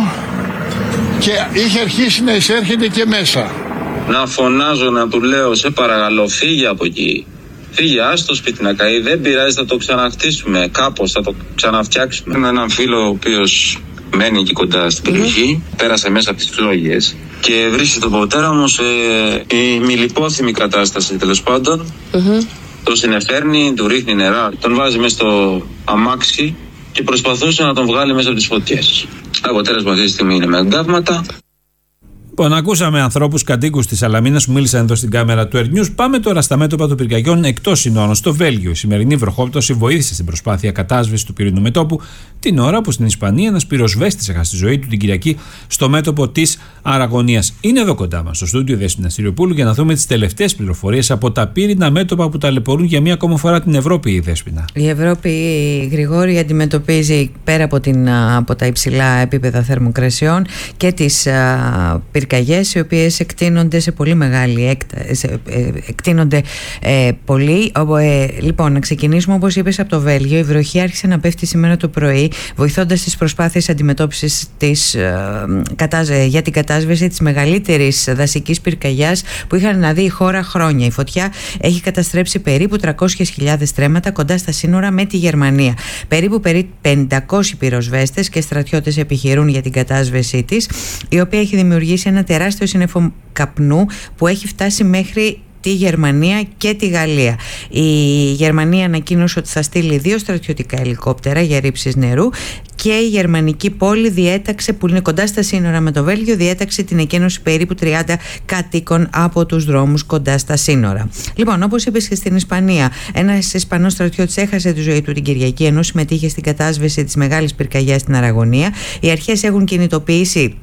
και είχε αρχίσει να εισέρχεται και μέσα.
Να φωνάζω, να του λέω, σε παρακαλώ, φύγε από εκεί. Φύγε, ας το σπίτι να καεί, δεν πειράζει, θα το ξαναχτίσουμε, κάπως θα το ξαναφτιάξουμε. Με έναν φίλο ο οποίος μένει εκεί κοντά στην περιοχή, mm-hmm. πέρασε μέσα από τις φλόγες και βρίσκει τον πατέρα μου σε ημιλιπόθυμη κατάσταση, τέλος πάντων. Mm-hmm. Το συνεφέρνει, του ρίχνει νερά, τον βάζει μέσα στο αμάξι και προσπαθούσε να τον βγάλει μέσα από τις φωτιές. Αποτέλεσμα αυτή τη στιγμή είναι με εγκάβματα.
Λοιπόν, ακούσαμε ανθρώπους κατοίκους της Σαλαμίνας που μίλησαν εδώ στην κάμερα του Air News. Πάμε τώρα στα μέτωπα των πυρκαγιών εκτός συνόρων. Στο Βέλγιο, η σημερινή βροχόπτωση βοήθησε στην προσπάθεια κατάσβεσης του πυρηνικού μετώπου, την ώρα που στην Ισπανία ένας πυροσβέστης έχασε τη ζωή του την Κυριακή στο μέτωπο της Αραγωνίας. Είναι εδώ κοντά μας, στο στούντιο Δέσποινα Συριοπούλου, για να δούμε τις τελευταίες πληροφορίες από τα πύρινα μέτωπα που ταλαιπωρούν για μία ακόμα φορά την Ευρώπη, η Δέσποινα.
Η Ευρώπη, Γρηγόρη, αντιμετωπίζει πέρα από, την, από τα υψηλά επίπεδα θερμοκρασιών και τις πυρκαγιές, οι οποίες εκτείνονται σε πολύ μεγάλη έκταση. Ε, εκτείνονται ε, πολύ. Ε, λοιπόν, να ξεκινήσουμε όπως είπες από το Βέλγιο. Η βροχή άρχισε να πέφτει σήμερα το πρωί, βοηθώντας τις προσπάθειες αντιμετώπισης της, ε, κατάσ, για την κατάσβεση της μεγαλύτερης δασικής πυρκαγιάς που είχαν να δει η χώρα χρόνια. Η φωτιά έχει καταστρέψει περίπου τριακόσιες χιλιάδες στρέμματα κοντά στα σύνορα με τη Γερμανία. Περίπου πεντακόσιοι πυροσβέστες και στρατιώτες επιχειρούν για την κατάσβεσή της, η οποία έχει δημιουργήσει ένα τεράστιο σύννεφο καπνού που έχει φτάσει μέχρι τη Γερμανία και τη Γαλλία. Η Γερμανία ανακοίνωσε ότι θα στείλει δύο στρατιωτικά ελικόπτερα για ρήψεις νερού και η γερμανική πόλη διέταξε, που είναι κοντά στα σύνορα με το Βέλγιο, διέταξε την εκένωση περίπου τριάντα κατοίκων από τους δρόμους κοντά στα σύνορα. Λοιπόν, όπως είπες και στην Ισπανία, ένας Ισπανός στρατιώτης έχασε τη ζωή του την Κυριακή ενώ συμμετείχε στην κατάσβεση της μεγάλης πυρκαγιάς στην Αραγωνία. Οι αρχές έχουν κινητοποιήσει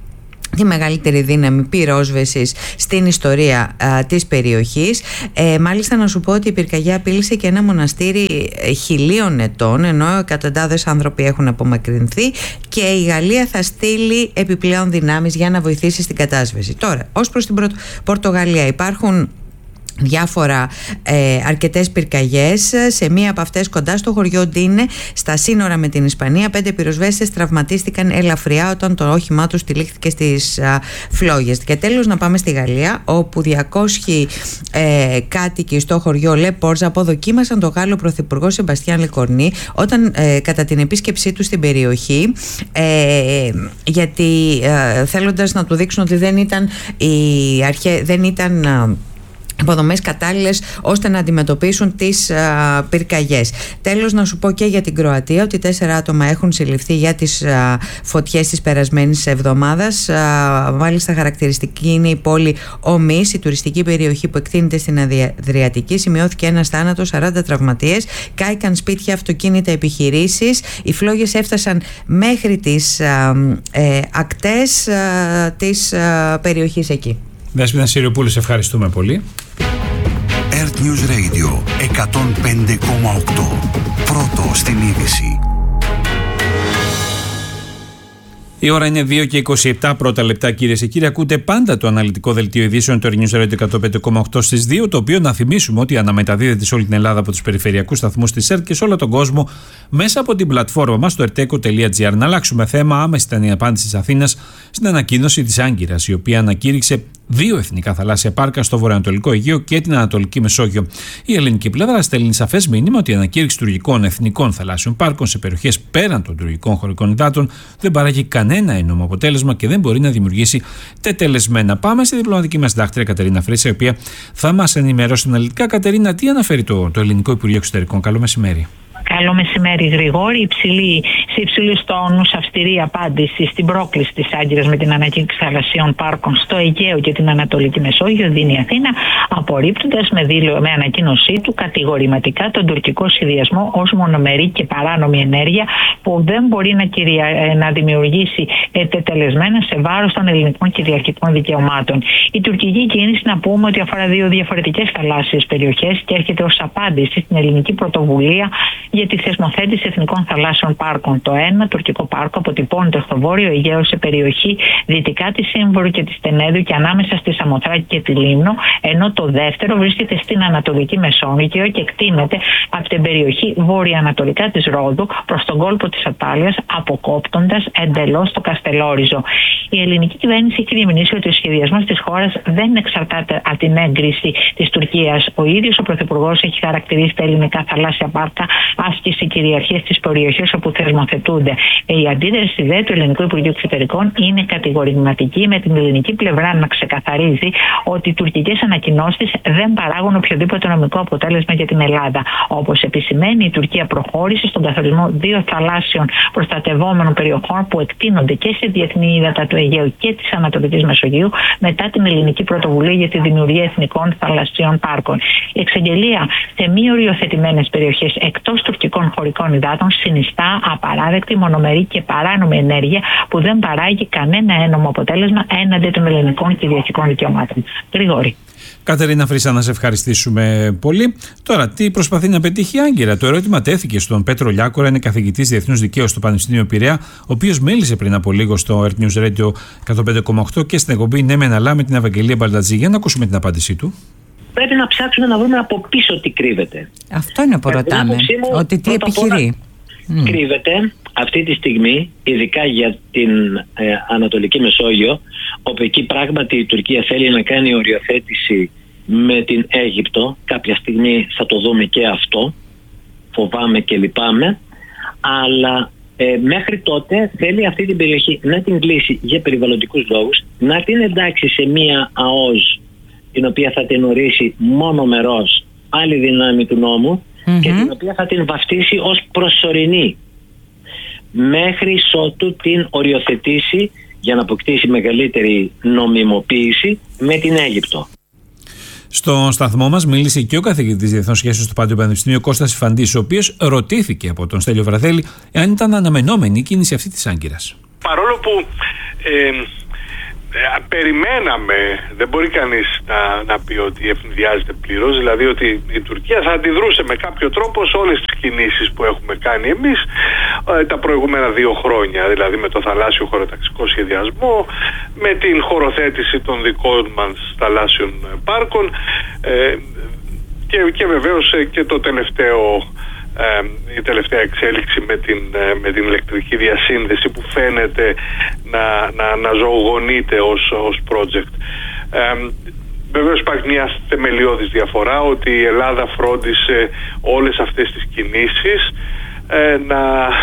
τη μεγαλύτερη δύναμη πυρόσβεσης στην ιστορία α, της περιοχής. Ε, μάλιστα να σου πω ότι η πυρκαγιά απείλησε και ένα μοναστήρι χιλίων ετών, ενώ εκατοντάδες άνθρωποι έχουν απομακρυνθεί, και η Γαλλία θα στείλει επιπλέον δυνάμεις για να βοηθήσει στην κατάσβεση. Τώρα, ως προς την Πορτο- Πορτογαλία υπάρχουν διάφορα ε, αρκετές πυρκαγιές. Σε μία από αυτές κοντά στο χωριό Ντίνε, στα σύνορα με την Ισπανία, πέντε πυροσβέστες τραυματίστηκαν ελαφριά όταν το όχημά τους τυλίχθηκε στις α, φλόγες. Και τέλος να πάμε στη Γαλλία, όπου διακόσιοι ε, κάτοικοι στο χωριό Λε Πόρζα αποδοκίμασαν τον Γάλλο Πρωθυπουργό Σεμπαστιάν Λεκορνή όταν ε, κατά την επίσκεψή του στην περιοχή, ε, γιατί ε, θέλοντας να του δείξουν ότι δεν ήταν, η αρχέ, δεν ήταν υποδομές κατάλληλες ώστε να αντιμετωπίσουν τις α, πυρκαγιές. Τέλος να σου πω και για την Κροατία ότι τέσσερα άτομα έχουν συλληφθεί για τις α, φωτιές της περασμένης εβδομάδας. Α, μάλιστα χαρακτηριστική είναι η πόλη Ομής, η τουριστική περιοχή που εκτείνεται στην Αδριατική. Σημειώθηκε ένας θάνατος, σαράντα τραυματίες, κάηκαν σπίτια, αυτοκίνητα, επιχειρήσεις. Οι φλόγες έφτασαν μέχρι τις α, ε, ακτές α, της α, περιοχής εκεί.
Δέσποινα Συριοπούλου, σε ευχαριστούμε πολύ.
Earth News Radio εκατόν πέντε κόμμα οκτώ. Πρώτο στην είδηση.
Η ώρα είναι δύο και είκοσι επτά πρώτα λεπτά, κυρίες και κύριοι. Ακούτε πάντα το αναλυτικό δελτίο ειδήσεων του Earth News Radio εκατόν πέντε κόμμα οκτώ στις δύο, το οποίο να θυμίσουμε ότι αναμεταδίδεται σε όλη την Ελλάδα από τους περιφερειακούς σταθμούς της ΕΡΤ και σε όλο τον κόσμο μέσα από την πλατφόρμα μας στο ερτέκο τελεία τζι άρ. Να αλλάξουμε θέμα. Άμεση ήταν η απάντηση της Αθήνας στην ανακοίνωση της Άγκυρας, η οποία ανακήρυξε δύο εθνικά θαλάσσια πάρκα στο βορειοανατολικό Αιγαίο και την Ανατολική Μεσόγειο. Η ελληνική πλευρά στέλνει σαφές μήνυμα ότι η ανακήρυξη τουρκικών εθνικών θαλάσσιων πάρκων σε περιοχές πέραν των τουρκικών χωρικών υδάτων δεν παράγει κανένα ένομο αποτέλεσμα και δεν μπορεί να δημιουργήσει τετελεσμένα. Πάμε στη διπλωματική μας συντάκτρια Κατερίνα Φρύσα, η οποία θα μας ενημερώσει αναλυτικά. Κατερίνα, τι αναφέρει το, το Ελληνικό Υπουργείο Εξωτερικών? Καλό μεσημέρι.
Καλό μεσημέρι, Γρηγόρη. Υψηλή, σε υψηλούς τόνους, αυστηρή απάντηση στην πρόκληση της Άγκυρας με την ανακήρυξη θαλασσίων πάρκων στο Αιγαίο και την Ανατολική Μεσόγειο δίνει η Αθήνα, απορρίπτοντας με, δήλω, με ανακοίνωσή του κατηγορηματικά τον τουρκικό σχεδιασμό ως μονομερή και παράνομη ενέργεια που δεν μπορεί να, κυρια... να δημιουργήσει τετελεσμένα σε βάρος των ελληνικών κυριαρχικών δικαιωμάτων. Η τουρκική κίνηση, να πούμε ότι αφορά δύο διαφορετικές θαλάσσιες περιοχές και έρχεται ως απάντηση στην ελληνική πρωτοβουλία για τη θεσμοθέτηση εθνικών θαλάσσιων πάρκων. Το ένα, τουρκικό πάρκο, αποτυπώνεται στο βόρειο Αιγαίο σε περιοχή δυτικά τη Σύμβορου και τη Τενέδου και ανάμεσα στη Σαμοθράκη και τη Λίμνο, ενώ το δεύτερο βρίσκεται στην Ανατολική Μεσόγειο και εκτείνεται από την περιοχή βόρεια-ανατολικά τη Ρόδου προς τον κόλπο τη Ατάλειας, αποκόπτοντας εντελώς το Καστελόριζο. Η ελληνική κυβέρνηση έχει διαμηνήσει ότι ο σχεδιασμός της χώρας δεν εξαρτάται από την έγκριση της Τουρκίας. Ο ίδιος ο Πρωθυπουργός έχει χαρακτηρίσει τα ελληνικά θαλάσσια πάρκα άσκηση κυριαρχίας στις περιοχές όπου θεσμοθετούνται. Η αντίδραση δε του Ελληνικού Υπουργείου Εξωτερικών είναι κατηγορηματική, με την ελληνική πλευρά να ξεκαθαρίζει ότι οι τουρκικές ανακοινώσεις δεν παράγουν οποιοδήποτε νομικό αποτέλεσμα για την Ελλάδα. Όπως επισημαίνει, η Τουρκία προχώρησε στον καθορισμό δύο θαλάσσιων προστατευόμενων περιοχών που εκτείνονται και σε διεθνή ύδατα του Αιγαίου και της Ανατολικής Μεσογείου μετά την ελληνική πρωτοβουλία για τη δημιουργία εθνικών θαλασσίων πάρκων. Η εξαγγελία σε μη οριοθετημένες περιοχές εκτός τουρκικών χωρικών υδάτων συνιστά απαράδεκτη, μονομερή και παράνομη ενέργεια που δεν παράγει κανένα ένομο αποτέλεσμα έναντι των ελληνικών κυριαρχικών δικαιωμάτων. Γρηγόρη.
Κατερίνα Φρύσα, να σε ευχαριστήσουμε πολύ. Τώρα, τι προσπαθεί να πετύχει η Άγκυρα? Το ερώτημα τέθηκε στον Πέτρο Λιάκορα, είναι καθηγητής Διεθνούς Δικαίου στο Πανεπιστήμιο Πειραιά, ο οποίος μίλησε πριν από λίγο στο Earth News Radio εκατόν πέντε κόμμα οκτώ και στην εκπομπή Ναι Μεν Αλλά με την Ευαγγελία Μπαλτατζή. Για να ακούσουμε την απάντησή του.
Πρέπει να ψάξουμε να βρούμε από πίσω τι κρύβεται.
Αυτό είναι που ρωτάμε. Ότι τι επιχειρεί.
Mm. Κρύβεται αυτή τη στιγμή, ειδικά για την ε, Ανατολική Μεσόγειο, όπου εκεί πράγματι η Τουρκία θέλει να κάνει οριοθέτηση με την Αίγυπτο. Κάποια στιγμή θα το δούμε και αυτό. Φοβάμαι και λυπάμαι. Αλλά ε, μέχρι τότε θέλει αυτή την περιοχή να την κλείσει για περιβαλλοντικούς λόγους, να την εντάξει σε μία ΑΟΣ, την οποία θα την ορίσει μόνο μερός άλλη δυνάμει του νόμου, mm-hmm. και την οποία θα την βαφτίσει ως προσωρινή μέχρι ότου την οριοθετήσει για να αποκτήσει μεγαλύτερη νομιμοποίηση με την Αίγυπτο.
Στο σταθμό μας μίλησε και ο καθηγητής Διεθνών Σχέσεων στο Πάντιο Πανεπιστήμιο Κώστας Ιφαντής, ο οποίος ρωτήθηκε από τον Στέλιο Βραδέλη εάν ήταν αναμενόμενη η κίνηση αυτή της Άγκυρας.
Παρόλο που ε, περιμέναμε, δεν μπορεί κανείς να, να πει ότι ευνηδιάζεται πλήρως, δηλαδή ότι η Τουρκία θα αντιδρούσε με κάποιο τρόπο σε όλες τις κινήσεις που έχουμε κάνει εμείς ε, τα προηγούμενα δύο χρόνια, δηλαδή με το θαλάσσιο χωροταξικό σχεδιασμό, με την χωροθέτηση των δικών μας θαλάσσιων πάρκων ε, και, και βεβαίως ε, και το τελευταίο Ε, η τελευταία εξέλιξη με την, ε, με την ηλεκτρική διασύνδεση που φαίνεται να, να, να ζωογονείται ως, ως project. Ε, βεβαίως υπάρχει μια θεμελιώδης διαφορά ότι η Ελλάδα φρόντισε όλες αυτές τις κινήσεις ε, να,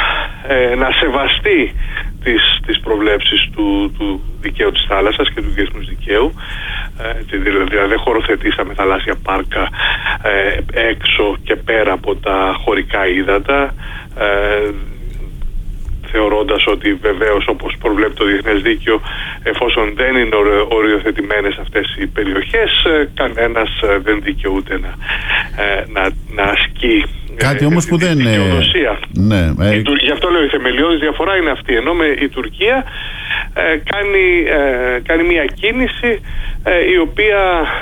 ε, να σεβαστεί τις, τις προβλέψεις του, του δικαίου της θάλασσας και του διεθνούς δικαίου. Ε, δηλαδή δεν χωροθετήσαμε θαλάσσια πάρκα ε, έξω και πέρα από τα χωρικά ύδατα, ε, θεωρώντας ότι βεβαίως, όπως προβλέπει το διεθνές δίκαιο, εφόσον δεν είναι οριοθετημένες αυτές οι περιοχές, ε, κανένας ε, δεν δικαιούται να, ε, να, να ασκεί
κάτι όμως που δεν είναι. Ναι, ε...
Γι' αυτό λέω η θεμελιώδης διαφορά είναι αυτή. Ενώ με η Τουρκία ε, κάνει, ε, κάνει μια κίνηση ε, η οποία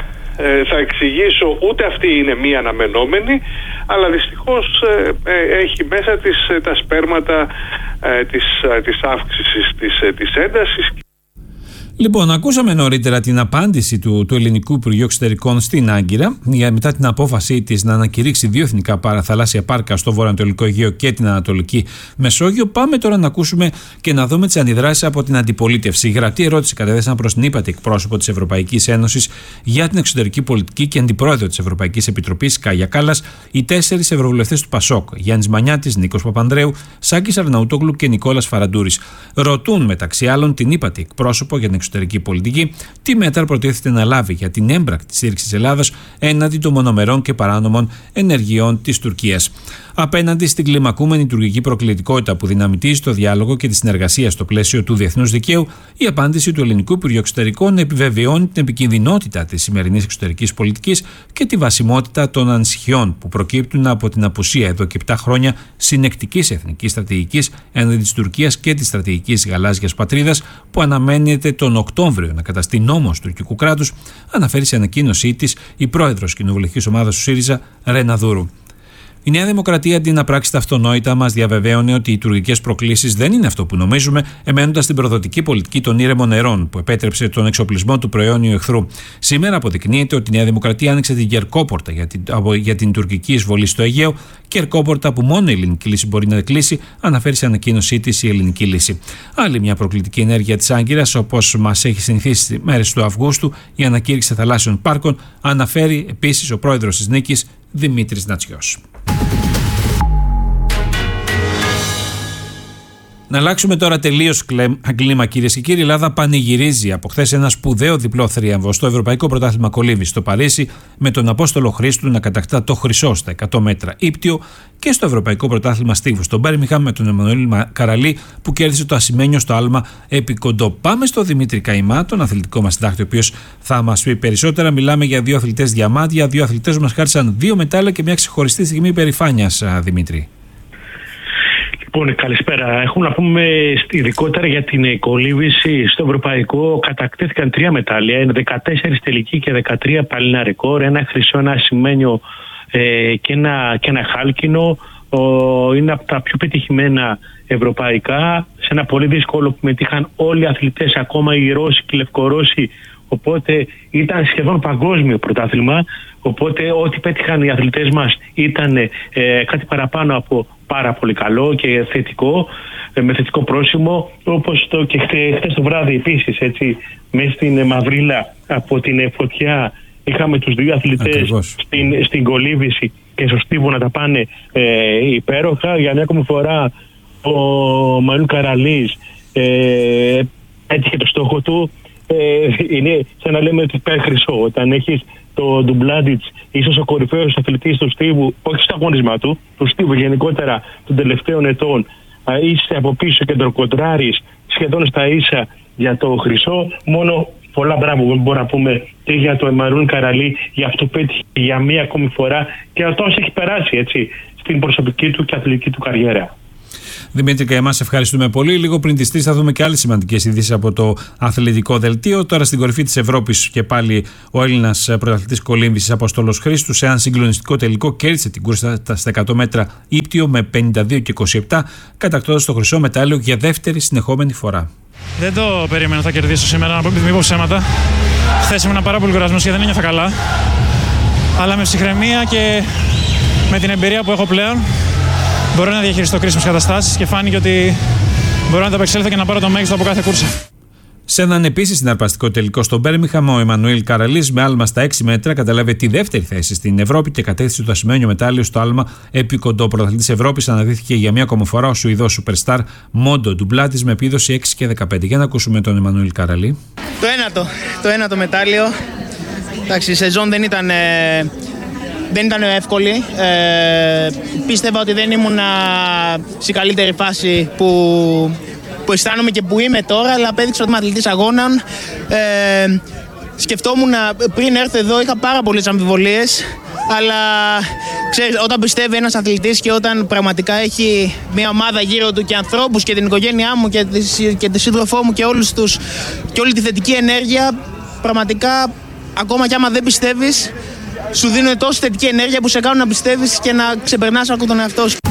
ε, θα εξηγήσω, ούτε αυτή είναι μία αναμενόμενη, αλλά δυστυχώς ε, ε, έχει μέσα της ε, τα σπέρματα ε, της, ε, της αύξησης της, ε, της έντασης.
Λοιπόν, ακούσαμε νωρίτερα την απάντηση του, του Ελληνικού Υπουργείου Εξωτερικών στην Άγκυρα για μετά την απόφασή της να ανακηρύξει δύο εθνικά παραθαλάσσια πάρκα στο βορειοανατολικό Αιγαίο και την Ανατολική Μεσόγειο. Πάμε τώρα να ακούσουμε και να δούμε τις αντιδράσεις από την αντιπολίτευση. Η γραπτή ερώτηση κατέθεσαν προς την ύπατη εκπρόσωπο της Ευρωπαϊκής Ένωσης για την εξωτερική πολιτική και αντιπρόεδρο της Ευρωπαϊκής Επιτροπής, Κάγια Κάλλας, οι τέσσερις ευρωβουλευτές του Πασόκ, Γιάννης Μανιάτης, Νίκος Παπανδρέου, Σάκης Αρναούτογλου και Νικόλας Φαραντούρης. Ρωτούν μεταξύ άλλων την ύπατη εκπρόσωπο για την εξωτερική πολιτική, τι μέτρα προτίθεται να λάβει για την έμπρακτη στήριξη της Ελλάδας έναντι των μονομερών και παράνομων ενεργειών της Τουρκίας. Απέναντι στην κλιμακούμενη τουρκική προκλητικότητα που δυναμητίζει το διάλογο και τη συνεργασία στο πλαίσιο του διεθνούς δικαίου, η απάντηση του Ελληνικού Υπουργείου Εξωτερικών επιβεβαιώνει την επικινδυνότητα της σημερινής εξωτερικής πολιτικής και τη βασιμότητα των ανησυχιών που προκύπτουν από την απουσία εδώ και επτά χρόνια συνεκτικής εθνικής στρατηγικής έναντι της Τουρκίας και της στρατηγικής γαλάζιας πατρίδας που αναμένεται τον Οκτώβριο να καταστεί νόμος του τουρκικού κράτους, αναφέρει σε ανακοίνωσή της η πρόεδρος κοινοβουλευτικής ομάδας του ΣΥΡΙΖΑ, Ρένα Δούρου. Η Νέα Δημοκρατία, αντί να πράξει τα αυτονόητα, μας διαβεβαίωνε ότι οι τουρκικές προκλήσεις δεν είναι αυτό που νομίζουμε, εμένοντας την προδοτική πολιτική των ήρεμων νερών που επέτρεψε τον εξοπλισμό του προαιώνιου εχθρού. Σήμερα αποδεικνύεται ότι η Νέα Δημοκρατία άνοιξε την κερκόπορτα για την, για την τουρκική εισβολή στο Αιγαίο, κερκόπορτα που μόνο η ελληνική λύση μπορεί να κλείσει, αναφέρει σε ανακοίνωσή της η ελληνική λύση. Άλλη μια προκλητική ενέργεια της Άγκυρας, όπως μας έχει συνηθίσει στις μέρες του Αυγούστου, η ανακήρυξη θαλάσσιων πάρκων, αναφέρει επίσης ο πρόεδρος της Νίκης, Δημήτρης Νατσιός. Να αλλάξουμε τώρα τελείως κλίμα, κυρίες και κύριοι. Η Ελλάδα πανηγυρίζει από χθες ένα σπουδαίο διπλό θρίαμβο στο Ευρωπαϊκό Πρωτάθλημα Κολύμβης στο Παρίσι, με τον Απόστολο Χρήστου να κατακτά το χρυσό στα εκατό μέτρα ύπτιο, και στο Ευρωπαϊκό Πρωτάθλημα Στίβου στον Μπέρμιγχαμ με τον Εμμανουέλ Καραλή που κέρδισε το ασημένιο στο άλμα επί κοντό. Πάμε στο Δημήτρη Καϊμά, τον αθλητικό μας συντάκτη, ο οποίος θα μας πει περισσότερα. Μιλάμε για δύο αθλητές διαμάντια, δύο αθλητές που μας χάρισαν δύο μετάλλια και μια ξεχωριστή στιγμή υπερηφάνειας, Δημήτρη.
Λοιπόν, καλησπέρα. Έχουμε να πούμε ειδικότερα για την κολύμβηση στο ευρωπαϊκό. Κατακτήθηκαν τρία μετάλλια. Είναι δεκατέσσερα τελική και δεκατρία παλινά ρεκόρ. Ένα χρυσό, ένα ασημένιο ε, και, ένα, και ένα χάλκινο. Ο, είναι από τα πιο πετυχημένα ευρωπαϊκά. Σε ένα πολύ δύσκολο που μετήχαν όλοι οι αθλητές, ακόμα οι Ρώσοι και οι Λευκορώσοι. Οπότε ήταν σχεδόν παγκόσμιο πρωτάθλημα. Οπότε ό,τι πέτυχαν οι αθλητές μας ήταν ε, κάτι παραπάνω από πάρα πολύ καλό και θετικό, ε, με θετικό πρόσημο, όπως το και χθες το βράδυ επίσης, έτσι, μέσα στην Μαυρίλα από την φωτιά είχαμε τους δύο αθλητές στην, στην κολύμβηση και στο Στίβο να τα πάνε ε, υπέροχα. Για μια ακόμη φορά ο Μανουέλ Καραλής ε, έτυχε το στόχο του. Ε, είναι σαν να λέμε ότι πέρα χρυσό. Όταν έχεις το Ντουμπλάντιτς, ίσως ο κορυφαίος αθλητής του Στίβου, όχι στο αγώνισμα του, του Στίβου γενικότερα των τελευταίων ετών, είσαι από πίσω και τον κοντράρεις σχεδόν στα ίσα για το χρυσό. Μόνο πολλά μπράβο μπορούμε να πούμε και για το Εμμανουέλ Καραλή, για αυτό που πέτυχε για μία ακόμη φορά και αυτό έχει περάσει, έτσι, στην προσωπική του και αθλητική του καριέρα.
Δημήτρη Καϊμά, σε ευχαριστούμε πολύ. Λίγο πριν τις τρεις θα δούμε και άλλες σημαντικές ειδήσεις από το αθλητικό δελτίο. Τώρα στην κορυφή της Ευρώπης και πάλι ο Έλληνας πρωταθλητής κολύμβησης Αποστόλος Χρήστου σε έναν συγκλονιστικό τελικό κέρδισε την κούρσα στα εκατό μέτρα ύπτιο με πενήντα δύο και είκοσι επτά, κατακτώντας το χρυσό μετάλλιο για δεύτερη συνεχόμενη φορά.
Δεν το περίμενα θα κερδίσω σήμερα, να μην πω ψέματα. Χθες ήμουν πάρα πολύ κουρασμένος και δεν ένιωθα καλά. Αλλά με ψυχραιμία και με την εμπειρία που έχω πλέον μπορώ να διαχειριστώ κρίσιμες καταστάσεις και φάνηκε ότι μπορώ να τα απεξέλθω και να πάρω το μέγιστο από κάθε κούρσα.
Σε έναν επίσης συναρπαστικό τελικό στο Μπέρμιχαμ, ο Εμμανουήλ Καραλής με άλμα στα έξι μέτρα κατέλαβε τη δεύτερη θέση στην Ευρώπη και κατέκτησε το ασημένιο μετάλλιο στο άλμα επί κοντό. Πρωταθλητής Ευρώπης αναδύθηκε για μία ακόμα φορά ο Σουηδός σούπερσταρ Μόντο Ντουμπλάτης με επίδοση έξι και δεκαπέντε. Για να ακούσουμε τον Εμμανουήλ Καραλή.
Το ένατο, το ένατο μετάλλιο. Εντάξει, η σεζόν δεν ήταν, ε, δεν ήταν εύκολη. Ε, πίστευα ότι δεν ήμουν σε καλύτερη φάση που, που αισθάνομαι και που είμαι τώρα, αλλά απέδειξα ότι είμαι αθλητής αγώνων. Ε, σκεφτόμουν πριν έρθω εδώ, είχα πάρα πολλές αμφιβολίες, αλλά ξέρεις, όταν πιστεύει ένας αθλητής και όταν πραγματικά έχει μια ομάδα γύρω του και ανθρώπους και την οικογένειά μου και τη, και τη σύντροφό μου και, όλους τους, και όλη τη θετική ενέργεια, πραγματικά ακόμα κι άμα δεν πιστεύεις, σου δίνουν τόση θετική ενέργεια που σε κάνουν να πιστεύεις και να ξεπερνάς από τον εαυτό σου.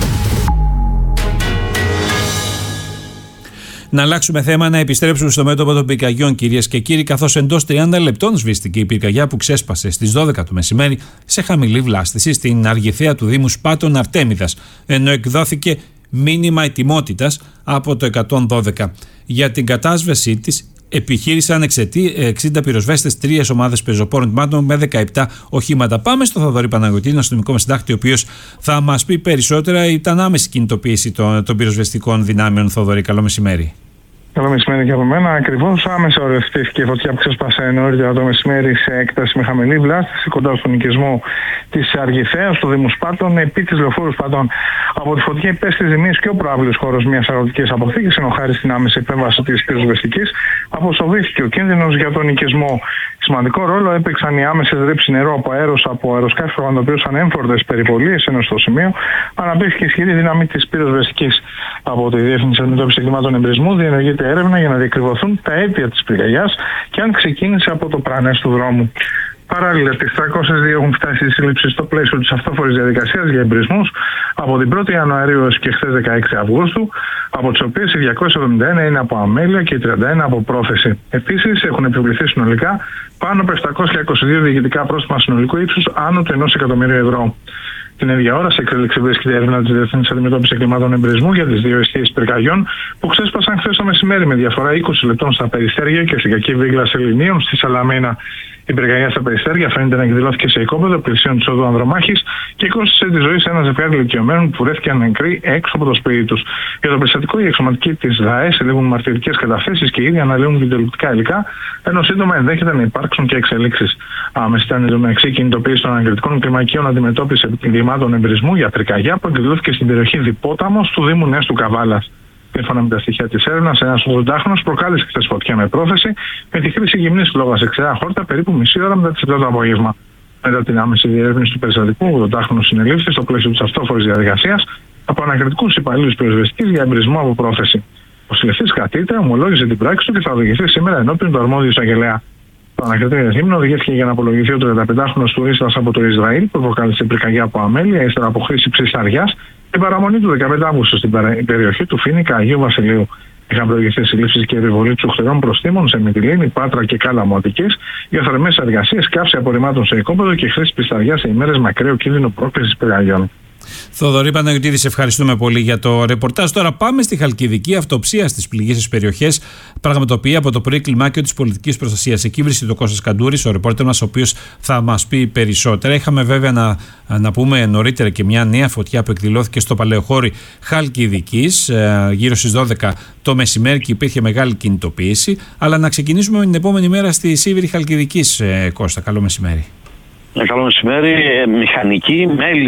Να αλλάξουμε θέμα, να επιστρέψουμε στο μέτωπο των πυρκαγιών, κυρίες και κύριοι, καθώς εντός τριάντα λεπτών σβήστηκε η πυρκαγιά που ξέσπασε στις δώδεκα το μεσημέρι σε χαμηλή βλάστηση στην Αργυθέα του Δήμου Σπάτων Αρτέμιδας, ενώ εκδόθηκε μήνυμα ετοιμότητας από το εκατόν δώδεκα. Για την κατάσβεσή της επιχείρησαν εξήντα πυροσβέστες, τρεις ομάδες πεζοπόρων τμήματων με δεκαεπτά οχήματα. Πάμε στο Θοδωρή Παναγιωτή, ένα αστυνομικό μας συντάκτη, ο οποίος θα μας πει περισσότερα. Ήταν άμεση κινητοποίηση των, των πυροσβεστικών δυνάμεων. Θοδωρή, καλό μεσημέρι.
Καλό μεσημέρι και από μένα. Ακριβώς άμεσα οριοθετήθηκε η φωτιά που ξέσπασε νωρίτερα το μεσημέρι σε έκταση με χαμηλή βλάστηση κοντά στον οικισμό της Αργυθέας, του Δήμου Σπάτων, επί της λεωφόρου Σπάτων. Από τη φωτιά υπέστη ζημίες και ο προάβλιος χώρος μιας αγροτικής αποθήκης, ενώ χάρη στην άμεση επέμβαση της πυροσβεστικής αποσοβήθηκε ο κίνδυνος για τον οικισμό. Σημαντικό ρόλο έπαιξαν οι άμεσες ρήψεις νερού από αέρος από αεροσκάφη που πραγματοποιούσαν έμφορτες περιπολίες, ενώ στο σημείο αναπτύχθηκε ισχυρή δύναμη της πυροσβεστικής. Από τη Διεύθυνση Αντιμετώπισης Εγκλημάτων Εμπρισμού διενεργείται έρευνα για να διακριβωθούν τα αίτια της πυρκαγιάς και αν ξεκίνησε από το πρανές του δρόμου. Παράλληλα, στις τριακόσιες δύο έχουν φτάσει οι σύλληψεις στο πλαίσιο της αυτόφορης διαδικασίας για εμπρισμούς από την πρώτη Ιανουαρίου έως και χθες δεκαέξι Αυγούστου, από τις οποίες οι διακόσιες εβδομήντα ένα είναι από αμέλεια και οι τριάντα ένα από πρόθεση. Επίσης, έχουν επιβληθεί συνολικά πάνω από επτακόσια είκοσι δύο διοικητικά πρόστιμα συνολικού ύψους άνω του ενός εκατομμυρίου ευρώ. Την ίδια ώρα, σε εξέλιξη βρίσκεται η έρευνα της Διεθνής Αντιμετώπισης Εγκλημάτων Εμπρισμού για τις δύο αιστείες πυρκαγιών που ξέσπασαν χθες το μεσημέρι με διαφορά είκοσι λεπτών στα Περιστέρια και στην κακή βίγλα Σεληνίων στη Σαλαμίνα. Η πυρκαγιά στα Περιστέρια φαίνεται να εκδηλώθηκε σε οικόπεδο πλησίων της οδού Ανδρομάχης και κόστησε τη ζωή σε ένα ζευγάρι ηλικιωμένων που βρέθηκαν νεκροί έξω από το σπίτι τους. Για το περιστατικό, οι εξωματικοί της ΔΑΕ συλλέγουν μαρτυρικές καταθέσεις και ήδη αναλύουν βιντεοληπτικά υλικά, ενώ σύντομα ενδέχεται να υπάρξουν και εξελίξεις. Άμεσα ήταν εντωμεταξύ κινητοποίηση των ανακριτικών κλιμακίων αντιμετώπισης εγκλημάτων εμπρισμού για πυρκαγιά που εκδηλώθηκε στην περιοχή Διπόταμος του Δήμου Νέας του Καβάλας. Σύμφωνα με τα στοιχεία της έρευνας, ένας ογδοντάχρονος προκάλεσε χθες φωτιά με πρόθεση με τη χρήση γυμνής φλόγας σε ξερά χόρτα περίπου μισή ώρα μετά τις επτά το απόγευμα. Μετά την άμεση διερεύνηση του περιστατικού, ο ογδοντάχρονος συνελήφθη στο πλαίσιο της αυτόφορης διαδικασίας από ανακριτικούς υπαλλήλους πυροσβεστικής για εμπρισμό από πρόθεση. Ο συλληφθής κατήτε ομολόγησε την πράξη του και θα οδηγηθεί σήμερα ενώπιον του αρμόδιου εισαγγελέα. Το ανακριτήριο δίμηνο οδηγήθηκε για να απολογηθεί ο τριανταπεντάχρονος τουρίστας από το Ισραήλ που προκάλεσε πυρκαγιά από αμέλεια ύστερα από χρήση ψισταριάς την παραμονή του δεκαπέντε Αυγούστου στην περιοχή του Φοίνικα Αγίου Βασιλείου. Είχαν προηγηθεί συλλήψεις και επιβολή τσουχτερών προστίμων σε Μυτιλήνη, Πάτρα και Κάλαμο Αττικής για θερμές εργασίες, καύση απορριμμάτων σε οικόπεδο και χρήση πισταριάς σε ημέρες με ακραίο κίνδυνο πρόκλησης πυρκαγιών.
Θοδωρή Παναγιωτήδη, σε ευχαριστούμε πολύ για το ρεπορτάζ. Τώρα πάμε στη Χαλκιδική. Αυτοψία στις πληγήσεις περιοχές πραγματοποιεί από το πρωί κλιμάκιο της πολιτικής προστασίας. Εκεί βρίσκεται ο Κώστας Καντούρης, ο ρεπόρτερ μας, ο οποίος θα μας πει περισσότερα. Είχαμε βέβαια να, να πούμε νωρίτερα και μια νέα φωτιά που εκδηλώθηκε στο Παλαιοχώρι Χαλκιδικής γύρω στις δώδεκα το μεσημέρι και υπήρχε μεγάλη κινητοποίηση. Αλλά να ξεκινήσουμε με την επόμενη μέρα στη Σίβηρη Χαλκιδικής. Κώστα, καλό μεσημέρι.
Καλό μεσημέρι. Μηχανικοί, μέλη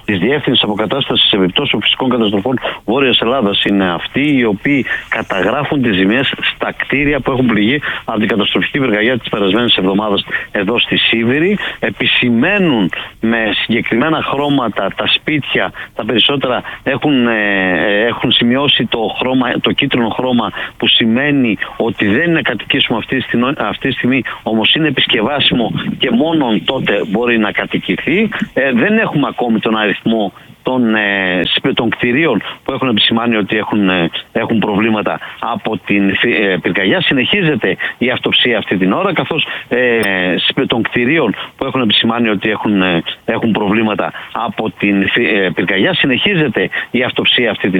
της Διεύθυνσης Αποκατάστασης Επιπτώσεων Φυσικών Καταστροφών Βόρειας Ελλάδας είναι αυτοί οι οποίοι καταγράφουν τις ζημιές στα κτίρια που έχουν πληγεί από την καταστροφική πυρκαγιά της περασμένης εβδομάδας εδώ στη Σίβηρη. Επισημαίνουν με συγκεκριμένα χρώματα τα σπίτια, τα περισσότερα έχουν, ε, έχουν σημειώσει το, χρώμα, το κίτρινο χρώμα, που σημαίνει ότι δεν είναι κατοικήσιμο αυτή, αυτή τη στιγμή, όμως είναι επισκευάσιμο και μόνον τότε μπορεί να κατοικηθεί. Ε, δεν έχουμε ακόμη τον αριθμό των, ε, των κτηρίων που έχουν επισημάνει ότι έχουν, ε, έχουν προβλήματα από την ε, πυρκαγιά. Συνεχίζεται η αυτοψία αυτή την ώρα, καθώς ε, των κτηρίων που έχουν επισημάνει ότι έχουν, ε, έχουν προβλήματα από την ε, πυρκαγιά. Συνεχίζεται η αυτοψία αυτή την